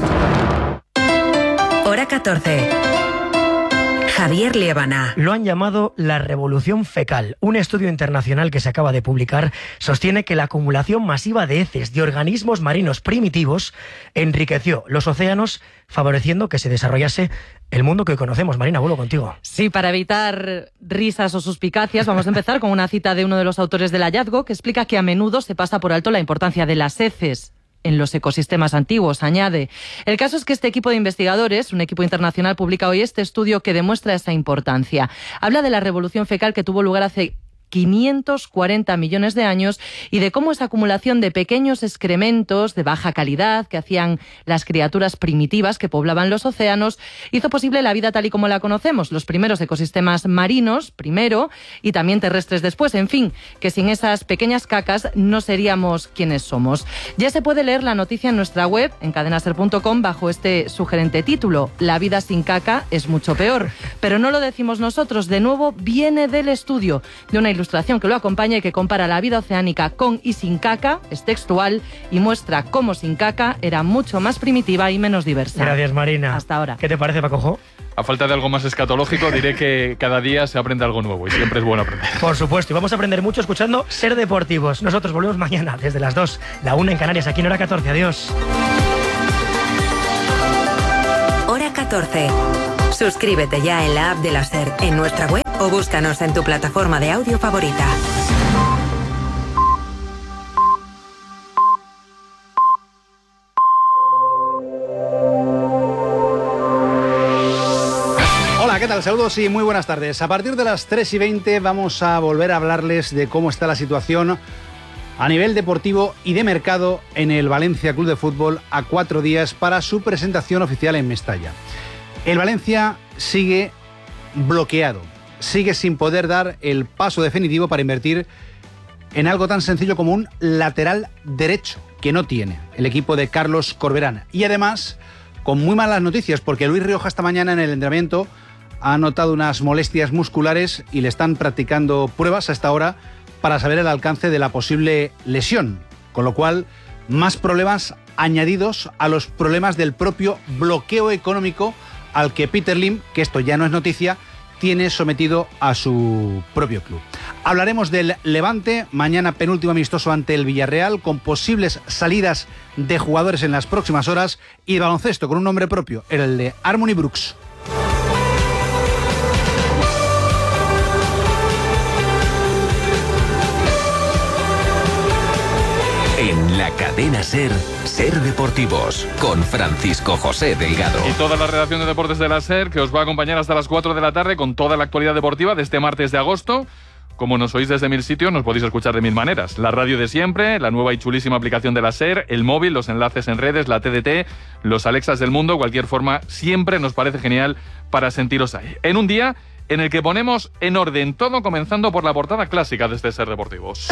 Hora catorce. Javier Liébana. Lo han llamado la revolución fecal. Un estudio internacional que se acaba de publicar sostiene que la acumulación masiva de heces de organismos marinos primitivos enriqueció los océanos, favoreciendo que se desarrollase el mundo que hoy conocemos. Marina, vuelvo contigo. Sí, para evitar risas o suspicacias, vamos a empezar con una cita de uno de los autores del hallazgo que explica que a menudo se pasa por alto la importancia de las heces en los ecosistemas antiguos, añade. El caso es que este equipo de investigadores, un equipo internacional, publica hoy este estudio que demuestra esa importancia. Habla de la revolución fecal que tuvo lugar hace quinientos cuarenta millones de años y de cómo esa acumulación de pequeños excrementos de baja calidad que hacían las criaturas primitivas que poblaban los océanos hizo posible la vida tal y como la conocemos, los primeros ecosistemas marinos primero y también terrestres después, en fin, que sin esas pequeñas cacas no seríamos quienes somos. Ya se puede leer la noticia en nuestra web, en cadena ser punto com, bajo este sugerente título: La vida sin caca es mucho peor. Pero no lo decimos nosotros, de nuevo viene del estudio, de una ilustración ilustración que lo acompaña y que compara la vida oceánica con y sin caca, es textual y muestra cómo sin caca era mucho más primitiva y menos diversa. Gracias, Marina. Hasta ahora. ¿Qué te parece, Pacojo? A falta de algo más escatológico, diré que cada día se aprende algo nuevo y siempre es bueno aprender. Por supuesto, y vamos a aprender mucho escuchando Ser Deportivos. Nosotros volvemos mañana desde las dos, la una en Canarias, aquí en Hora catorce. Adiós. Hora catorce. Suscríbete ya en la app de la SER, en nuestra web o búscanos en tu plataforma de audio favorita. Hola, ¿qué tal? Saludos y muy buenas tardes. A partir de las tres y veinte vamos a volver a hablarles de cómo está la situación a nivel deportivo y de mercado en el Valencia Club de Fútbol a cuatro días para su presentación oficial en Mestalla. El Valencia sigue bloqueado, sigue sin poder dar el paso definitivo para invertir en algo tan sencillo como un lateral derecho, que no tiene el equipo de Carlos Corberán. Y además, con muy malas noticias, porque Luis Rioja esta mañana en el entrenamiento ha notado unas molestias musculares y le están practicando pruebas a esta hora para saber el alcance de la posible lesión, con lo cual más problemas añadidos a los problemas del propio bloqueo económico al que Peter Lim, que esto ya no es noticia, tiene sometido a su propio club. Hablaremos del Levante, mañana penúltimo amistoso ante el Villarreal, con posibles salidas de jugadores en las próximas horas, y de baloncesto con un nombre propio, el de Harmony Brooks. En la cadena SER, Ser Deportivos, con Francisco José Delgado. Y toda la redacción de deportes de la SER, que os va a acompañar hasta las cuatro de la tarde con toda la actualidad deportiva de este martes de agosto. Como nos oís desde mil sitios, nos podéis escuchar de mil maneras. La radio de siempre, la nueva y chulísima aplicación de la SER, el móvil, los enlaces en redes, la T D T, los Alexas del mundo, cualquier forma, siempre nos parece genial para sentiros ahí. En un día en el que ponemos en orden todo, comenzando por la portada clásica de este Ser Deportivos.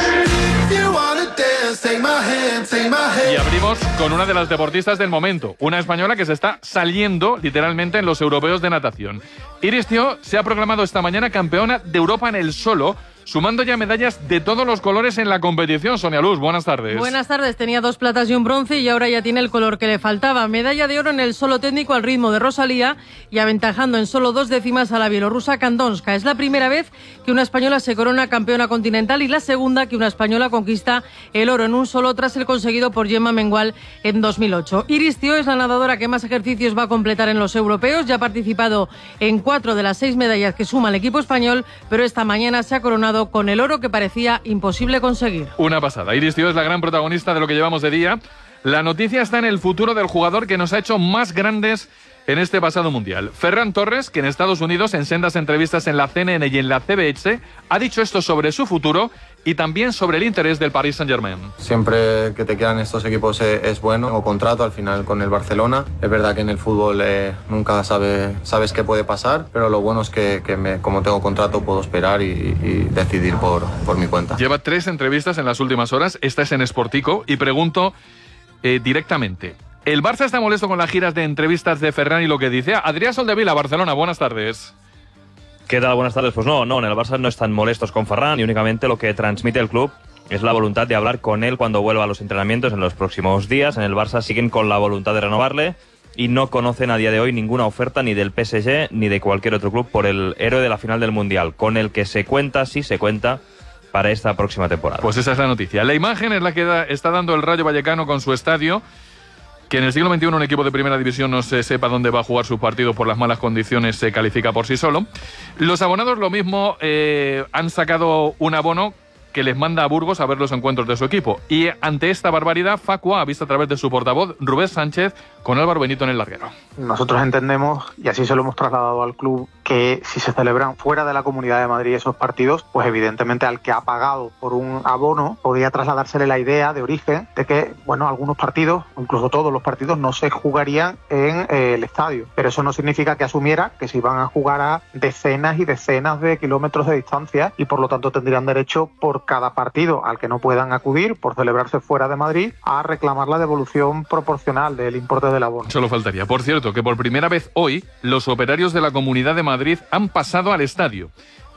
Y abrimos con una de las deportistas del momento, una española que se está saliendo literalmente en los europeos de natación. Iris Thiaw se ha proclamado esta mañana campeona de Europa en el solo, sumando ya medallas de todos los colores en la competición. Sonia Luz, buenas tardes. Buenas tardes, tenía dos platas y un bronce y ahora ya tiene el color que le faltaba. Medalla de oro en el solo técnico al ritmo de Rosalía y aventajando en solo dos décimas a la bielorrusa Kandonska. Es la primera vez que una española se corona campeona continental y la segunda que una española conquista el oro en un solo tras el conseguido por Gemma Mengual en dos mil ocho. Iris Thiaw es la nadadora que más ejercicios va a completar en los europeos. Ya ha participado en cuatro de las seis medallas que suma el equipo español, pero esta mañana se ha coronado con el oro que parecía imposible conseguir. Una pasada. Iris Thiaw es la gran protagonista de lo que llevamos de día. La noticia está en el futuro del jugador que nos ha hecho más grandes en este pasado mundial. Ferran Torres, que en Estados Unidos, en sendas entrevistas en la C N N y en la C B S, ha dicho esto sobre su futuro y también sobre el interés del Paris Saint-Germain. Siempre que te quedan estos equipos es, es bueno. Tengo contrato al final con el Barcelona. Es verdad que en el fútbol eh, nunca sabe, sabes qué puede pasar, pero lo bueno es que, que me, como tengo contrato puedo esperar y, y decidir por, por mi cuenta. Lleva tres entrevistas en las últimas horas. Esta es en Sportico y pregunto eh, directamente. ¿El Barça está molesto con las giras de entrevistas de Ferran y lo que dice? Adrián Soldevila, Barcelona, buenas tardes. ¿Qué tal? Buenas tardes. Pues no, no, en el Barça no están molestos con Ferran y únicamente lo que transmite el club es la voluntad de hablar con él cuando vuelva a los entrenamientos en los próximos días. En el Barça siguen con la voluntad de renovarle y no conocen a día de hoy ninguna oferta ni del P S G ni de cualquier otro club por el héroe de la final del Mundial, con el que se cuenta, sí se cuenta, para esta próxima temporada. Pues esa es la noticia. La imagen es la que da, está dando el Rayo Vallecano con su estadio. Que en el siglo veintiuno un equipo de primera división no se sepa dónde va a jugar sus partidos por las malas condiciones se califica por sí solo. Los abonados lo mismo eh, han sacado un abono que les manda a Burgos a ver los encuentros de su equipo. Y ante esta barbaridad, Facua ha visto a través de su portavoz, Rubén Sánchez, con Álvaro Benito en el larguero. Nosotros entendemos, y así se lo hemos trasladado al club, que si se celebran fuera de la Comunidad de Madrid esos partidos, pues evidentemente al que ha pagado por un abono podría trasladársele la idea de origen de que, bueno, algunos partidos, incluso todos los partidos, no se jugarían en eh, el estadio. Pero eso no significa que asumiera que se iban a jugar a decenas y decenas de kilómetros de distancia y por lo tanto tendrían derecho por cada partido al que no puedan acudir por celebrarse fuera de Madrid a reclamar la devolución proporcional del importe del abono. Solo faltaría. Por cierto, que por primera vez hoy los operarios de la Comunidad de Madrid han pasado al estadio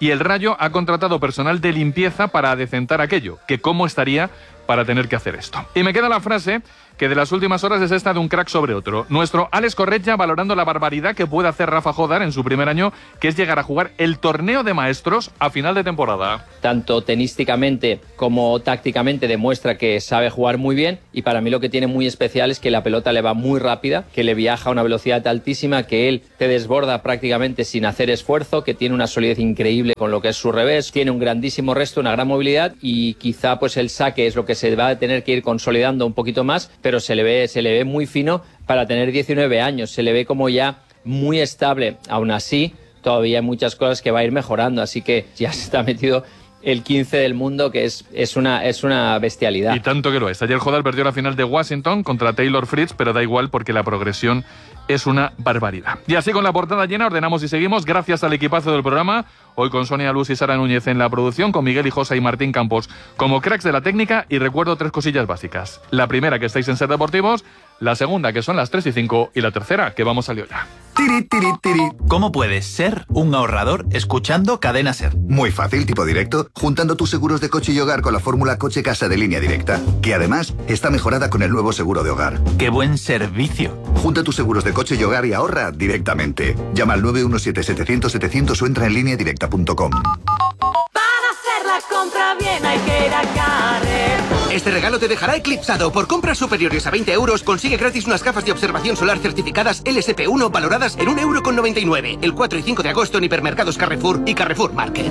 y el Rayo ha contratado personal de limpieza para adecentar aquello, que cómo estaría para tener que hacer esto. Y me queda la frase que de las últimas horas es esta de un crack sobre otro. Nuestro Alex Corretja valorando la barbaridad que puede hacer Rafa Jodar en su primer año, que es llegar a jugar el torneo de maestros a final de temporada. Tanto tenísticamente como tácticamente demuestra que sabe jugar muy bien, y para mí lo que tiene muy especial es que la pelota le va muy rápida, que le viaja a una velocidad altísima, que él te desborda prácticamente sin hacer esfuerzo, que tiene una solidez increíble con lo que es su revés, tiene un grandísimo resto, una gran movilidad, y quizá pues el saque es lo que se va a tener que ir consolidando un poquito más, pero se le ve, se le ve muy fino para tener diecinueve años, se le ve como ya muy estable. Aún así, todavía hay muchas cosas que va a ir mejorando, así que ya se está metido el quince del mundo, que es, es, una, es una bestialidad. Y tanto que lo es. Ayer Jodar perdió la final de Washington contra Taylor Fritz, pero da igual porque la progresión es una barbaridad. Y así con la portada llena ordenamos y seguimos gracias al equipazo del programa. Hoy con Sonia Luz y Sara Núñez en la producción, con Miguel Hijosa y Martín Campos como cracks de la técnica. Y recuerdo tres cosillas básicas. La primera, que estáis en Ser Deportivos. La segunda, que son las tres y cinco. Y la tercera, que vamos a lío ya. Tiri, tiri, tiri. ¿Cómo puedes ser un ahorrador escuchando Cadena Ser? Muy fácil, tipo directo, juntando tus seguros de coche y hogar con la fórmula Coche Casa de Línea Directa, que además está mejorada con el nuevo seguro de hogar. ¡Qué buen servicio! Junta tus seguros de coche y hogar y ahorra directamente. Llama al nueve uno siete, setecientos, setecientos o entra en línea directa punto com. Para hacer la compra bien hay que ir a Carrer. Este regalo te dejará eclipsado. Por compras superiores a veinte euros, consigue gratis unas gafas de observación solar certificadas L S P uno valoradas en un euro con noventa y nueve. El cuatro y cinco de agosto en hipermercados Carrefour y Carrefour Market.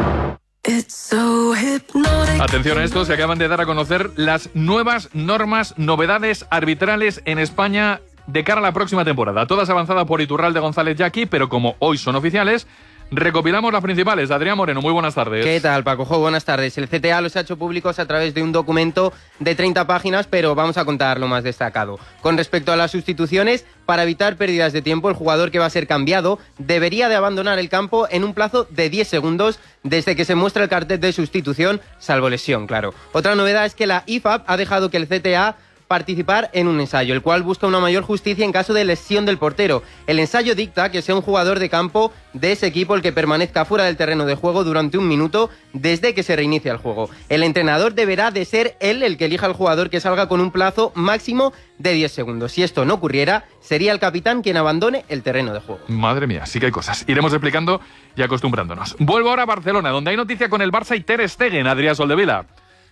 Atención a esto, se acaban de dar a conocer las nuevas normas, novedades arbitrales en España de cara a la próxima temporada. Todas avanzadas por Iturralde González Yaqui, pero como hoy son oficiales, recopilamos las principales. Adrián Moreno, muy buenas tardes. ¿Qué tal, Paco? Jo, buenas tardes. El C T A los ha hecho públicos a través de un documento de treinta páginas, pero vamos a contar lo más destacado. Con respecto a las sustituciones, para evitar pérdidas de tiempo, el jugador que va a ser cambiado debería de abandonar el campo en un plazo de diez segundos desde que se muestra el cartel de sustitución, salvo lesión, claro. Otra novedad es que la I F A B ha dejado que el C T A participar en un ensayo, el cual busca una mayor justicia en caso de lesión del portero. El ensayo dicta que sea un jugador de campo de ese equipo el que permanezca fuera del terreno de juego durante un minuto desde que se reinicia el juego. El entrenador deberá de ser él el que elija al jugador que salga con un plazo máximo de diez segundos. Si esto no ocurriera, sería el capitán quien abandone el terreno de juego. Madre mía, sí que hay cosas. Iremos explicando y acostumbrándonos. Vuelvo ahora a Barcelona, donde hay noticia con el Barça y Ter Stegen, Adrián Soldevila.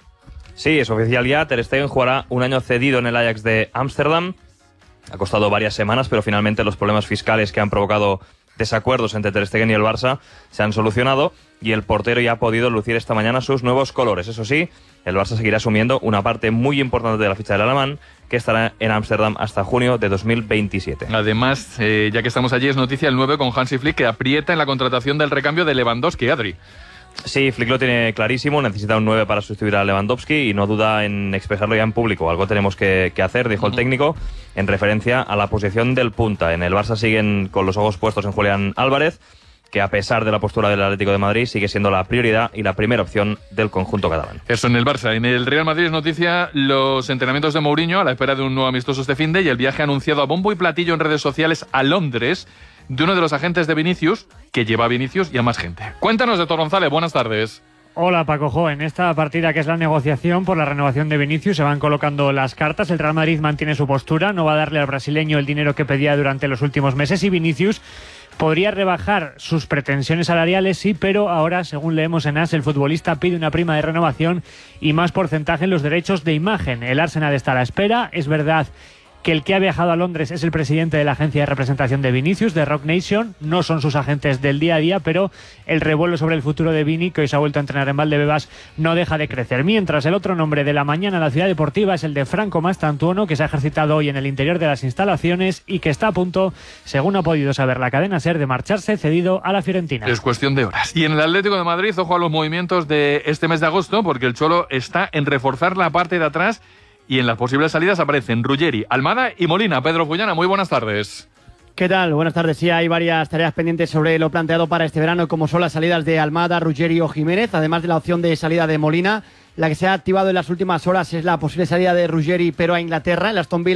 Sí, es oficial ya. Ter Stegen jugará un año cedido en el Ajax de Ámsterdam. Ha costado varias semanas, pero finalmente los problemas fiscales que han provocado desacuerdos entre Ter Stegen y el Barça se han solucionado y el portero ya ha podido lucir esta mañana sus nuevos colores. Eso sí, el Barça seguirá asumiendo una parte muy importante de la ficha del alemán, que estará en Ámsterdam hasta junio de dos mil veintisiete. Además, eh, ya que estamos allí, es noticia el nueve con Hansi Flick, que aprieta en la contratación del recambio de Lewandowski, Adri. Sí, Flick lo tiene clarísimo, necesita un nueve para sustituir a Lewandowski y no duda en expresarlo ya en público. Algo tenemos que, que hacer, dijo el técnico, en referencia a la posición del punta. En el Barça siguen con los ojos puestos en Julián Álvarez, que a pesar de la postura del Atlético de Madrid sigue siendo la prioridad y la primera opción del conjunto catalán. Eso en el Barça. En el Real Madrid es noticia los entrenamientos de Mourinho a la espera de un nuevo amistoso este finde y el viaje anunciado a bombo y platillo en redes sociales a Londres de uno de los agentes de Vinicius, que lleva a Vinicius y a más gente. Cuéntanos de González, buenas tardes. Hola Paco Jo, en esta partida que es la negociación por la renovación de Vinicius se van colocando las cartas. El Real Madrid mantiene su postura, no va a darle al brasileño el dinero que pedía durante los últimos meses y Vinicius podría rebajar sus pretensiones salariales, sí, pero ahora, según leemos en A S, el futbolista pide una prima de renovación y más porcentaje en los derechos de imagen. El Arsenal está a la espera, es verdad que el que ha viajado a Londres es el presidente de la agencia de representación de Vinicius, de Rock Nation. No son sus agentes del día a día, pero el revuelo sobre el futuro de Vini, que hoy se ha vuelto a entrenar en Valdebebas, no deja de crecer. Mientras, el otro nombre de la mañana en la ciudad deportiva es el de Franco Mastantuono, que se ha ejercitado hoy en el interior de las instalaciones y que está a punto, según ha podido saber la cadena SER, de marcharse cedido a la Fiorentina. Es cuestión de horas. Y en el Atlético de Madrid, ojo a los movimientos de este mes de agosto, porque el Cholo está en reforzar la parte de atrás. Y en las posibles salidas aparecen Ruggeri, Almada y Molina. Pedro Fullana, muy buenas tardes. ¿Qué tal? Buenas tardes. Sí, hay varias tareas pendientes sobre lo planteado para este verano, como son las salidas de Almada, Ruggeri o Jiménez, además de la opción de salida de Molina. La que se ha activado en las últimas horas es la posible salida de Ruggeri, pero a Inglaterra. El Aston Villa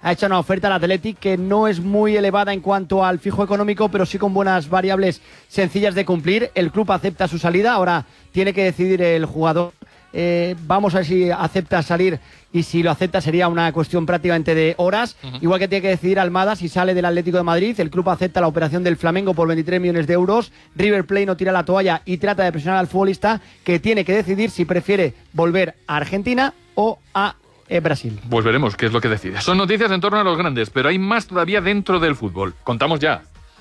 ha hecho una oferta al Athletic que no es muy elevada en cuanto al fijo económico, pero sí con buenas variables sencillas de cumplir. El club acepta su salida, ahora tiene que decidir el jugador. Eh, vamos a ver si acepta salir, y si lo acepta sería una cuestión prácticamente de horas. Uh-huh. Igual que tiene que decidir Almada si sale del Atlético de Madrid. El club acepta la operación del Flamengo por veintitrés millones de euros. River Plate no tira la toalla y trata de presionar al futbolista, que tiene que decidir si prefiere volver a Argentina o a eh, Brasil. Pues veremos qué es lo que decide. Son noticias en torno a los grandes, pero hay más todavía dentro del fútbol. Contamos ya.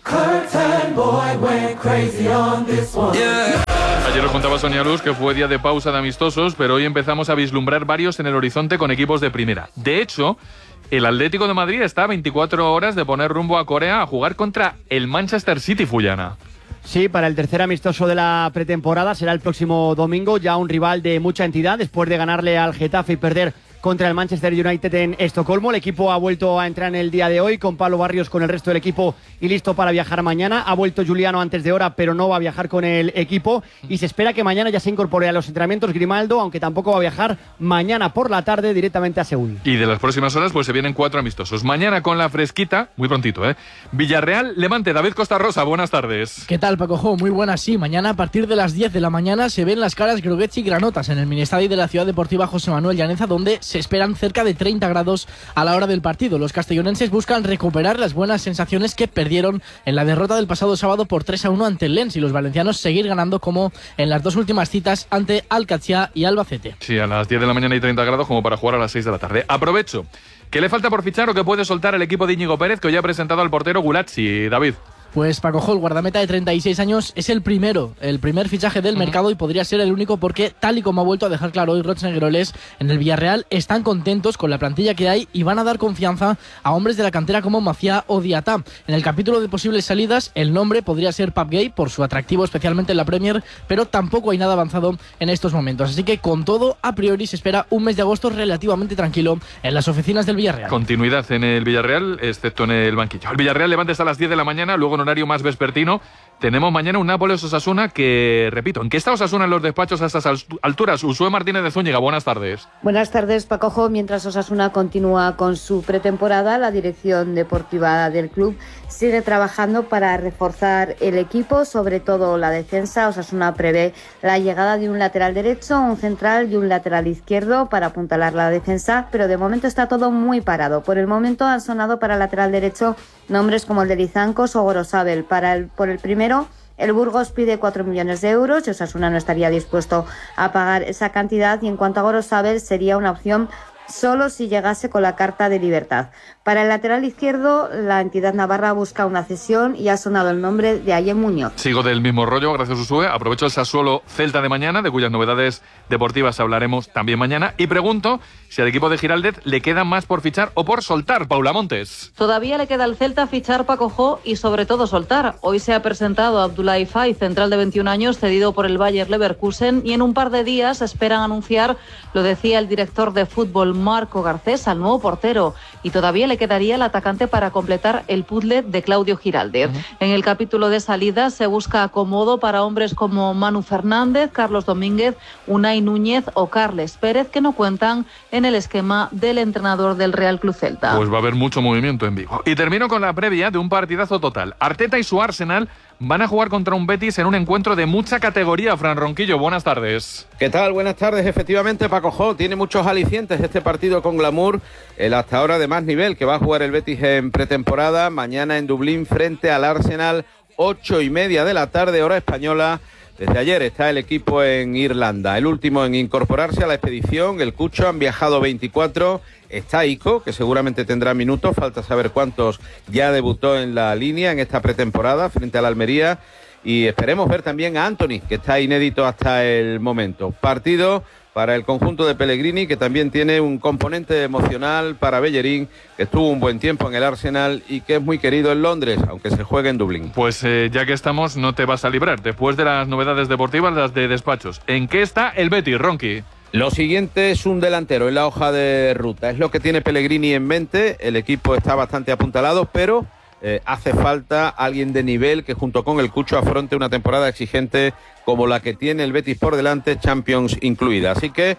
Ayer os contaba Sonia Luz que fue día de pausa de amistosos, pero hoy empezamos a vislumbrar varios en el horizonte con equipos de primera. De hecho, el Atlético de Madrid está a veinticuatro horas de poner rumbo a Corea a jugar contra el Manchester City, Fullana. Sí, para el tercer amistoso de la pretemporada será el próximo domingo, ya un rival de mucha entidad después de ganarle al Getafe y perder contra el Manchester United en Estocolmo. El equipo ha vuelto a entrar en el día de hoy con Pablo Barrios, con el resto del equipo y listo para viajar mañana. Ha vuelto Juliano antes de hora, pero no va a viajar con el equipo, y se espera que mañana ya se incorpore a los entrenamientos Grimaldo, aunque tampoco va a viajar mañana por la tarde directamente a Seúl. Y de las próximas horas pues se vienen cuatro amistosos. Mañana con la fresquita, muy prontito, ¿eh? Villarreal, Levante. David Costa Rosa, buenas tardes. ¿Qué tal, Paco Jo? Muy buenas, sí. Mañana a partir de las diez de la mañana se ven las caras Groguets y Granotas en el Ministadio de la Ciudad Deportiva José Manuel Llaneza, donde se esperan cerca de treinta grados a la hora del partido. Los castellonenses buscan recuperar las buenas sensaciones que perdieron en la derrota del pasado sábado por tres a uno ante el Lens, y los valencianos seguir ganando como en las dos últimas citas ante Alcachá y Albacete. Sí, a las diez de la mañana y treinta grados como para jugar a las seis de la tarde. Aprovecho. ¿Qué le falta por fichar o qué puede soltar el equipo de Íñigo Pérez, que hoy ha presentado al portero Gulazzi, David? Pues Paco Jol, guardameta de treinta y seis años, es el primero, el primer fichaje del uh-huh. mercado, y podría ser el único, porque tal y como ha vuelto a dejar claro hoy Rochnegueroles en el Villarreal, están contentos con la plantilla que hay y van a dar confianza a hombres de la cantera como Maciá o Diatá. En el capítulo de posibles salidas, el nombre podría ser Pape Gueye, por su atractivo especialmente en la Premier, pero tampoco hay nada avanzado en estos momentos. Así que con todo, a priori se espera un mes de agosto relativamente tranquilo en las oficinas del Villarreal. Continuidad en el Villarreal, excepto en el banquillo. El Villarreal Levante está a las diez de la mañana, luego en horario más vespertino tenemos mañana un Nápoles-Osasuna que, repito, ¿en qué está Osasuna en los despachos a estas alturas? Usue Martínez de Zúñiga, buenas tardes. Buenas tardes, Pacojo. Mientras Osasuna continúa con su pretemporada, la dirección deportiva del club sigue trabajando para reforzar el equipo, sobre todo la defensa. Osasuna prevé la llegada de un lateral derecho, un central y un lateral izquierdo para apuntalar la defensa, pero de momento está todo muy parado. Por el momento han sonado para el lateral derecho nombres como el de Lizancos o Gorosabel. Para el, por el primero, el Burgos pide cuatro millones de euros y Osasuna no estaría dispuesto a pagar esa cantidad, y en cuanto a Gorosabel sería una opción solo si llegase con la carta de libertad. Para el lateral izquierdo, la entidad navarra busca una cesión y ha sonado el nombre de Ayem Muñoz. Sigo del mismo rollo, gracias Usue. Aprovecho el Sassuolo Celta de mañana, de cuyas novedades deportivas hablaremos también mañana, y pregunto si al equipo de Giraldez le queda más por fichar o por soltar. Paula Montes. Todavía le queda al Celta fichar, Paco Jo, y sobre todo soltar. Hoy se ha presentado Abdoulaye Faye, central de veintiún años, cedido por el Bayer Leverkusen, y en un par de días esperan anunciar, lo decía el director de fútbol Marco Garcés, al nuevo portero, y todavía le quedaría el atacante para completar el puzzle de Claudio Giraldez. Uh-huh. En el capítulo de salida se busca acomodo para hombres como Manu Fernández, Carlos Domínguez, Unai Núñez o Carles Pérez, que no cuentan en el esquema del entrenador del Real Club Celta. Pues va a haber mucho movimiento en Vigo. Y termino con la previa de un partidazo total. Arteta y su Arsenal van a jugar contra un Betis en un encuentro de mucha categoría. Fran Ronquillo, buenas tardes. ¿Qué tal? Buenas tardes. Efectivamente, Paco Jo, tiene muchos alicientes este partido con glamour, el hasta ahora de más nivel que va a jugar el Betis en pretemporada, mañana en Dublín frente al Arsenal, ocho y media de la tarde, hora española. Desde ayer está el equipo en Irlanda, el último en incorporarse a la expedición, el Cucho. Han viajado veinticuatro, está Ico, que seguramente tendrá minutos, falta saber cuántos ya debutó en la línea en esta pretemporada frente al Almería, y esperemos ver también a Anthony, que está inédito hasta el momento. Partido para el conjunto de Pellegrini, que también tiene un componente emocional para Bellerín, que estuvo un buen tiempo en el Arsenal y que es muy querido en Londres, aunque se juegue en Dublín. Pues eh, ya que estamos, no te vas a librar. Después de las novedades deportivas, las de despachos. ¿En qué está el Betis, Ronqui? Lo siguiente es un delantero en la hoja de ruta. Es lo que tiene Pellegrini en mente. El equipo está bastante apuntalado, pero eh, hace falta alguien de nivel que junto con el Cucho afronte una temporada exigente como la que tiene el Betis por delante, Champions incluida. Así que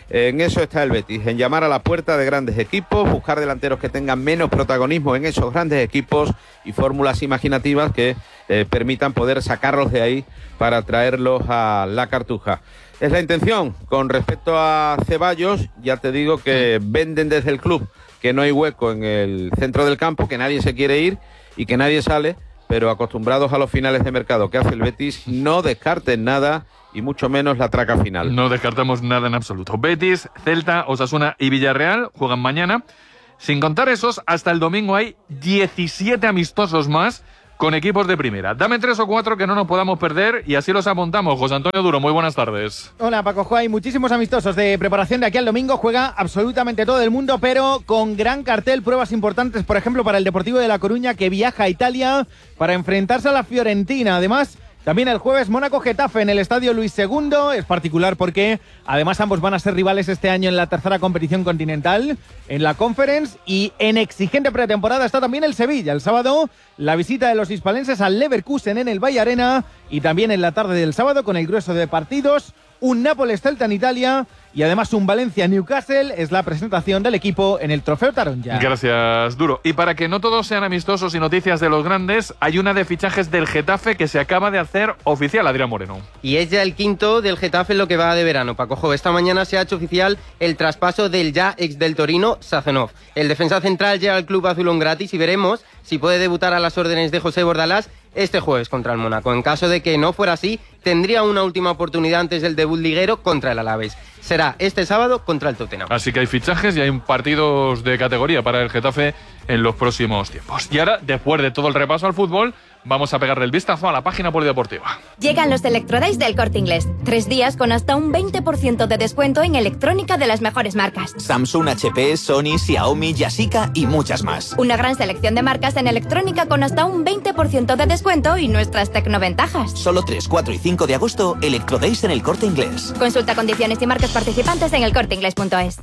En eso está el Betis, en llamar a la puerta de grandes equipos, buscar delanteros que tengan menos protagonismo en esos grandes equipos y fórmulas imaginativas que eh, permitan poder sacarlos de ahí para traerlos a la Cartuja. Es la intención. Con respecto a Ceballos, ya te digo que venden desde el club que no hay hueco en el centro del campo, que nadie se quiere ir y que nadie sale, pero acostumbrados a los finales de mercado que hace el Betis, no descarten nada y mucho menos la traca final. No descartamos nada en absoluto. Betis, Celta, Osasuna y Villarreal juegan mañana. Sin contar esos, hasta el domingo hay diecisiete amistosos más con equipos de primera. Dame tres o cuatro que no nos podamos perder y así los apuntamos. José Antonio Duro, muy buenas tardes. Hola, Paco. Hay muchísimos amistosos de preparación de aquí al domingo. Juega absolutamente todo el mundo, pero con gran cartel. Pruebas importantes, por ejemplo, para el Deportivo de La Coruña, que viaja a Italia para enfrentarse a la Fiorentina. Además, también el jueves Mónaco-Getafe en el Estadio Luis segundo. Es particular porque además ambos van a ser rivales este año en la tercera competición continental, en la Conference, y en exigente pretemporada está también el Sevilla. El sábado la visita de los hispalenses al Leverkusen en el Valle Arena, y también en la tarde del sábado, con el grueso de partidos, un Nápoles-Celta en Italia y además un Valencia-Newcastle. Es la presentación del equipo en el Trofeo Taronja. Gracias, Duro. Y para que no todos sean amistosos y noticias de los grandes, hay una de fichajes del Getafe que se acaba de hacer oficial, Adrián Moreno. Y es ya el quinto del Getafe en lo que va de verano, Paco. Esta mañana se ha hecho oficial el traspaso del ya ex del Torino, Sazonov. El defensa central llega al club azulón gratis y veremos si puede debutar a las órdenes de José Bordalás este jueves contra el Mónaco. En caso de que no fuera así, tendría una última oportunidad antes del debut liguero contra el Alavés. Será este sábado contra el Tottenham. Así que hay fichajes y hay partidos de categoría para el Getafe en los próximos tiempos. Y ahora, después de todo el repaso al fútbol, vamos a pegarle el vistazo a la página polideportiva. Llegan los Electrodays del Corte Inglés. Tres días con hasta un veinte por ciento de descuento en electrónica de las mejores marcas. Samsung, H P, Sony, Xiaomi, Yashica y muchas más. Una gran selección de marcas en electrónica con hasta un veinte por ciento de descuento y nuestras tecnoventajas. Solo tres, cuatro y cinco de agosto, Electrodays en el Corte Inglés. Consulta condiciones y marcas participantes en el corte inglés punto es.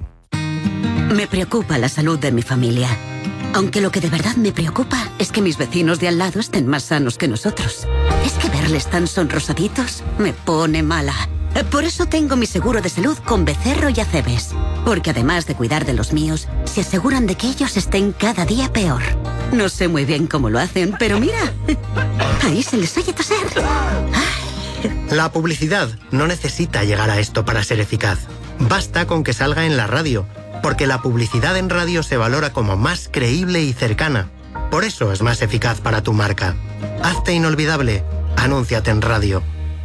Me preocupa la salud de mi familia. Aunque lo que de verdad me preocupa es que mis vecinos de al lado estén más sanos que nosotros. Es que verles tan sonrosaditos me pone mala. Por eso tengo mi seguro de salud con Becerro y Acebes. Porque además de cuidar de los míos, se aseguran de que ellos estén cada día peor. No sé muy bien cómo lo hacen, pero mira, ahí se les oye toser. La publicidad no necesita llegar a esto para ser eficaz. Basta con que salga en la radio, porque la publicidad en radio se valora como más creíble y cercana. Por eso es más eficaz para tu marca. Hazte inolvidable. Anúnciate en radio.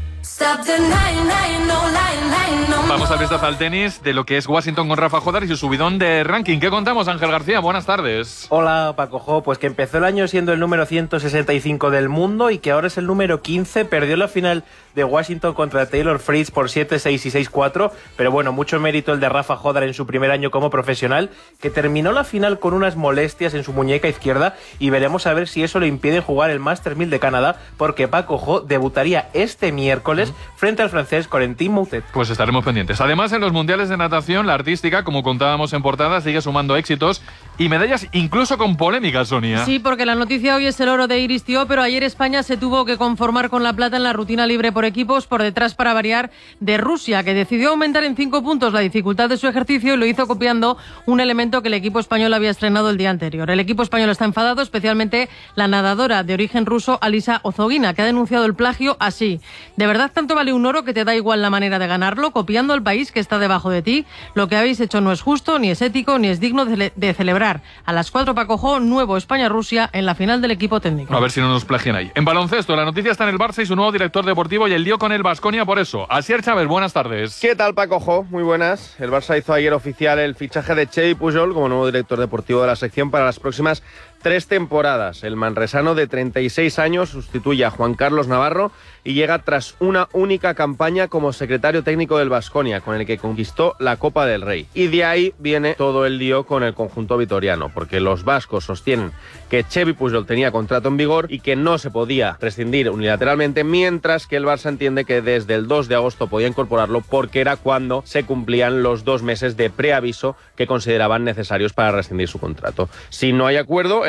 Vamos al vistazo al tenis de lo que es Washington con Rafa Jodar y su subidón de ranking. ¿Qué contamos, Ángel García? Buenas tardes. Hola, Paco Jo. Pues que empezó el año siendo el número ciento sesenta y cinco del mundo y que ahora es el número quince. Perdió la final de Washington contra Taylor Fritz por siete seis y seis cuatro. Pero bueno, mucho mérito el de Rafa Jodar en su primer año como profesional, que terminó la final con unas molestias en su muñeca izquierda, y veremos a ver si eso le impide jugar el Masters mil de Canadá, porque Paco Jo debutaría este miércoles frente al francés Corentin Moutet. Pues estaremos pendientes. Además, en los mundiales de natación, la artística, como contábamos en portada, sigue sumando éxitos y medallas, incluso con polémica, Sonia. Sí, porque la noticia hoy es el oro de Iris Tío, pero ayer España se tuvo que conformar con la plata en la rutina libre por equipos, por detrás, para variar, de Rusia, que decidió aumentar en cinco puntos la dificultad de su ejercicio y lo hizo copiando un elemento que el equipo español había estrenado el día anterior. El equipo español está enfadado, especialmente la nadadora de origen ruso Alisa Ozogina, que ha denunciado el plagio así: ¿de verdad tanto vale un oro que te da igual la manera de ganarlo, copiando al país que está debajo de ti? Lo que habéis hecho no es justo, ni es ético, ni es digno de, de celebrar. A las cuatro, Paco Jo, nuevo España-Rusia en la final del equipo técnico. A ver si no nos plagian ahí. En baloncesto, la noticia está en el Barça y su nuevo director deportivo y el lío con el Baskonia por eso. Asier Chávez, buenas tardes. ¿Qué tal, Paco Jo? Muy buenas. El Barça hizo ayer oficial el fichaje de Xevi Pujol como nuevo director deportivo de la sección para las próximas tres temporadas. El manresano de treinta y seis años sustituye a Juan Carlos Navarro y llega tras una única campaña como secretario técnico del Baskonia, con el que conquistó la Copa del Rey. Y de ahí viene todo el lío con el conjunto vitoriano, porque los vascos sostienen que Xevi Pujol tenía contrato en vigor y que no se podía rescindir unilateralmente, mientras que el Barça entiende que desde el dos de agosto podía incorporarlo porque era cuando se cumplían los dos meses de preaviso que consideraban necesarios para rescindir su contrato. Si no hay acuerdo, el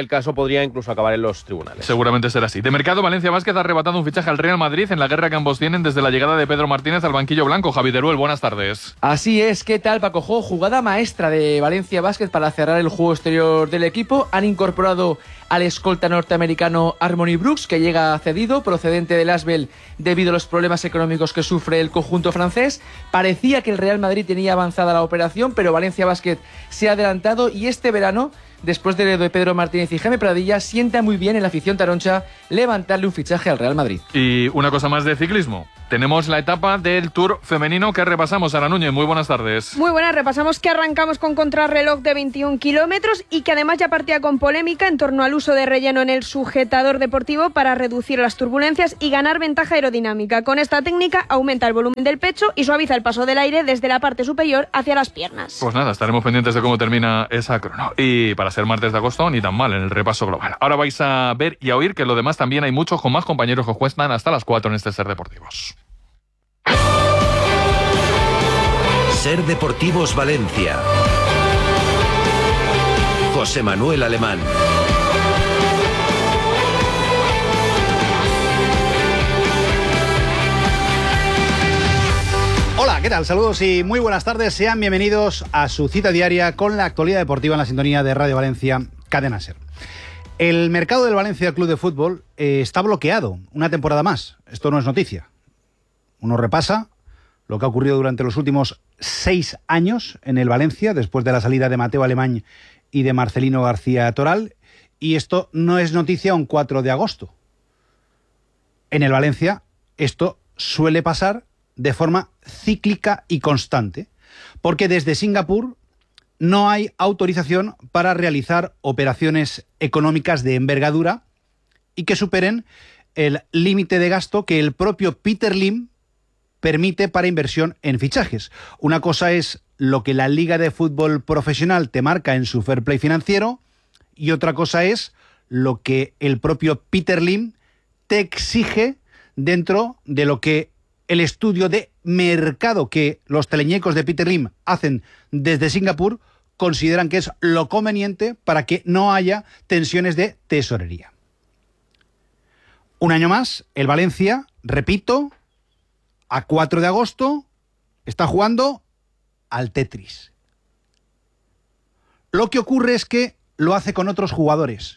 el caso podría incluso acabar en los tribunales. Seguramente será así. De mercado, Valencia Basket ha arrebatado un fichaje al Real Madrid en la guerra que ambos tienen desde la llegada de Pedro Martínez al banquillo blanco. Javi Teruel, buenas tardes. Así es, ¿qué tal, Paco Jo? Jugada maestra de Valencia Basket para cerrar el juego exterior del equipo. Han incorporado al escolta norteamericano Harmony Brooks, que llega cedido, procedente del Asbel, debido a los problemas económicos que sufre el conjunto francés. Parecía que el Real Madrid tenía avanzada la operación, pero Valencia Basket se ha adelantado y este verano, después de de Pedro Martínez y Jaime Pradilla, sienta muy bien en la afición taroncha levantarle un fichaje al Real Madrid. Y una cosa más de ciclismo. Tenemos la etapa del Tour femenino que repasamos. Sara Núñez, muy buenas tardes. Muy buenas, repasamos que arrancamos con contrarreloj de veintiún kilómetros y que además ya partía con polémica en torno al uso de relleno en el sujetador deportivo para reducir las turbulencias y ganar ventaja aerodinámica. Con esta técnica aumenta el volumen del pecho y suaviza el paso del aire desde la parte superior hacia las piernas. Pues nada, estaremos pendientes de cómo termina esa crono. Y para ser martes de agosto, ni tan mal en el repaso global. Ahora vais a ver y a oír que lo demás también hay muchos con más compañeros que os cuestan hasta las cuatro en este Ser Deportivos. Ser Deportivos Valencia. José Manuel Alemán. Hola, ¿qué tal? Saludos y muy buenas tardes. Sean bienvenidos a su cita diaria con la actualidad deportiva en la sintonía de Radio Valencia, Cadena Ser. El mercado del Valencia Club de Fútbol eh, está bloqueado una temporada más. Esto no es noticia. Uno repasa lo que ha ocurrido durante los últimos seis años en el Valencia, después de la salida de Mateo Alemán y de Marcelino García Toral, y esto no es noticia un cuatro de agosto. En el Valencia esto suele pasar de forma cíclica y constante, porque desde Singapur no hay autorización para realizar operaciones económicas de envergadura y que superen el límite de gasto que el propio Peter Lim permite para inversión en fichajes. Una cosa es lo que la Liga de Fútbol Profesional te marca en su fair play financiero y otra cosa es lo que el propio Peter Lim te exige dentro de lo que el estudio de mercado que los teleñecos de Peter Lim hacen desde Singapur consideran que es lo conveniente para que no haya tensiones de tesorería. Un año más, el Valencia, repito, a cuatro de agosto, está jugando al Tetris. Lo que ocurre es que lo hace con otros jugadores.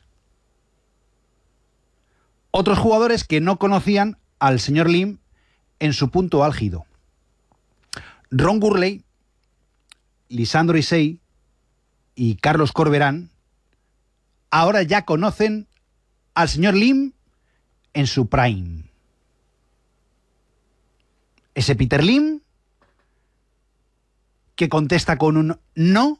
Otros jugadores que no conocían al señor Lim en su punto álgido. Ron Gurley, Lisandro Isei y Carlos Corberán ahora ya conocen al señor Lim en su prime. Ese Peter Lim que contesta con un no,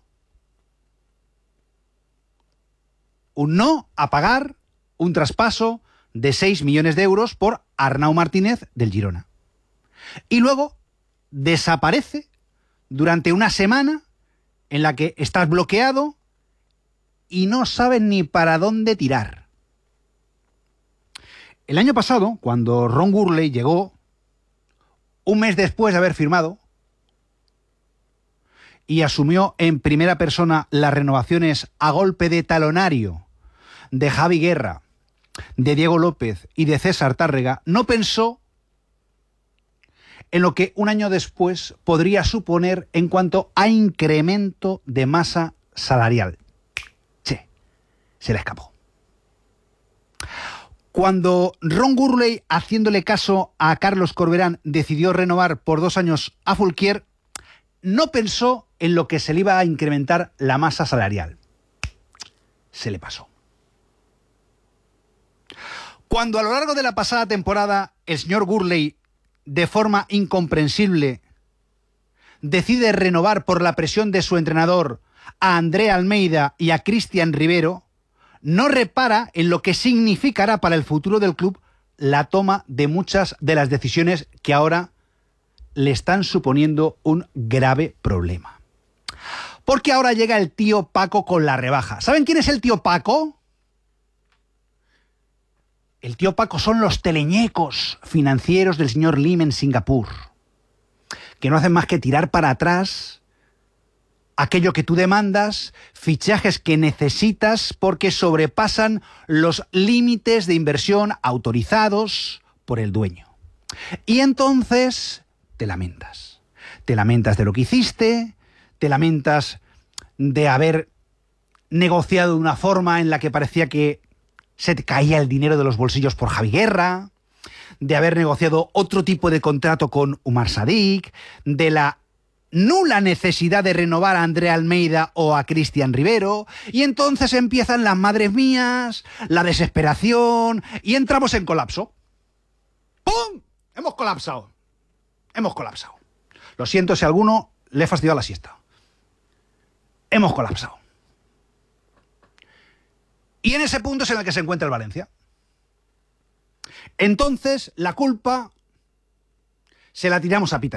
un no a pagar un traspaso de seis millones de euros por Arnau Martínez del Girona. Y luego desaparece durante una semana en la que estás bloqueado y no sabes ni para dónde tirar. El año pasado, cuando Ron Gurley llegó, un mes después de haber firmado, y asumió en primera persona las renovaciones a golpe de talonario de Javi Guerra, de Diego López y de César Tárrega, no pensó en lo que un año después podría suponer en cuanto a incremento de masa salarial. Sí, se le escapó. Cuando Ron Gurley, haciéndole caso a Carlos Corberán, decidió renovar por dos años a Fulquier, no pensó en lo que se le iba a incrementar la masa salarial. Se le pasó. Cuando a lo largo de la pasada temporada el señor Gurley, de forma incomprensible, decide renovar por la presión de su entrenador a André Almeida y a Cristian Rivero, no repara en lo que significará para el futuro del club la toma de muchas de las decisiones que ahora le están suponiendo un grave problema. Porque ahora llega el tío Paco con la rebaja. ¿Saben quién es el tío Paco? El tío Paco son los teleñecos financieros del señor Lim en Singapur, que no hacen más que tirar para atrás aquello que tú demandas, fichajes que necesitas porque sobrepasan los límites de inversión autorizados por el dueño. Y entonces te lamentas. Te lamentas de lo que hiciste, te lamentas de haber negociado de una forma en la que parecía que se te caía el dinero de los bolsillos por Javi Guerra, de haber negociado otro tipo de contrato con Umar Sadik, de la nula necesidad de renovar a Andrea Almeida o a Cristian Rivero, y entonces empiezan las madres mías, la desesperación, y entramos en colapso. ¡Pum! Hemos colapsado. Hemos colapsado. Lo siento si a alguno le he fastidiado la siesta. Hemos colapsado. Y en ese punto es en el que se encuentra el Valencia. Entonces, la culpa se la tiramos a Peter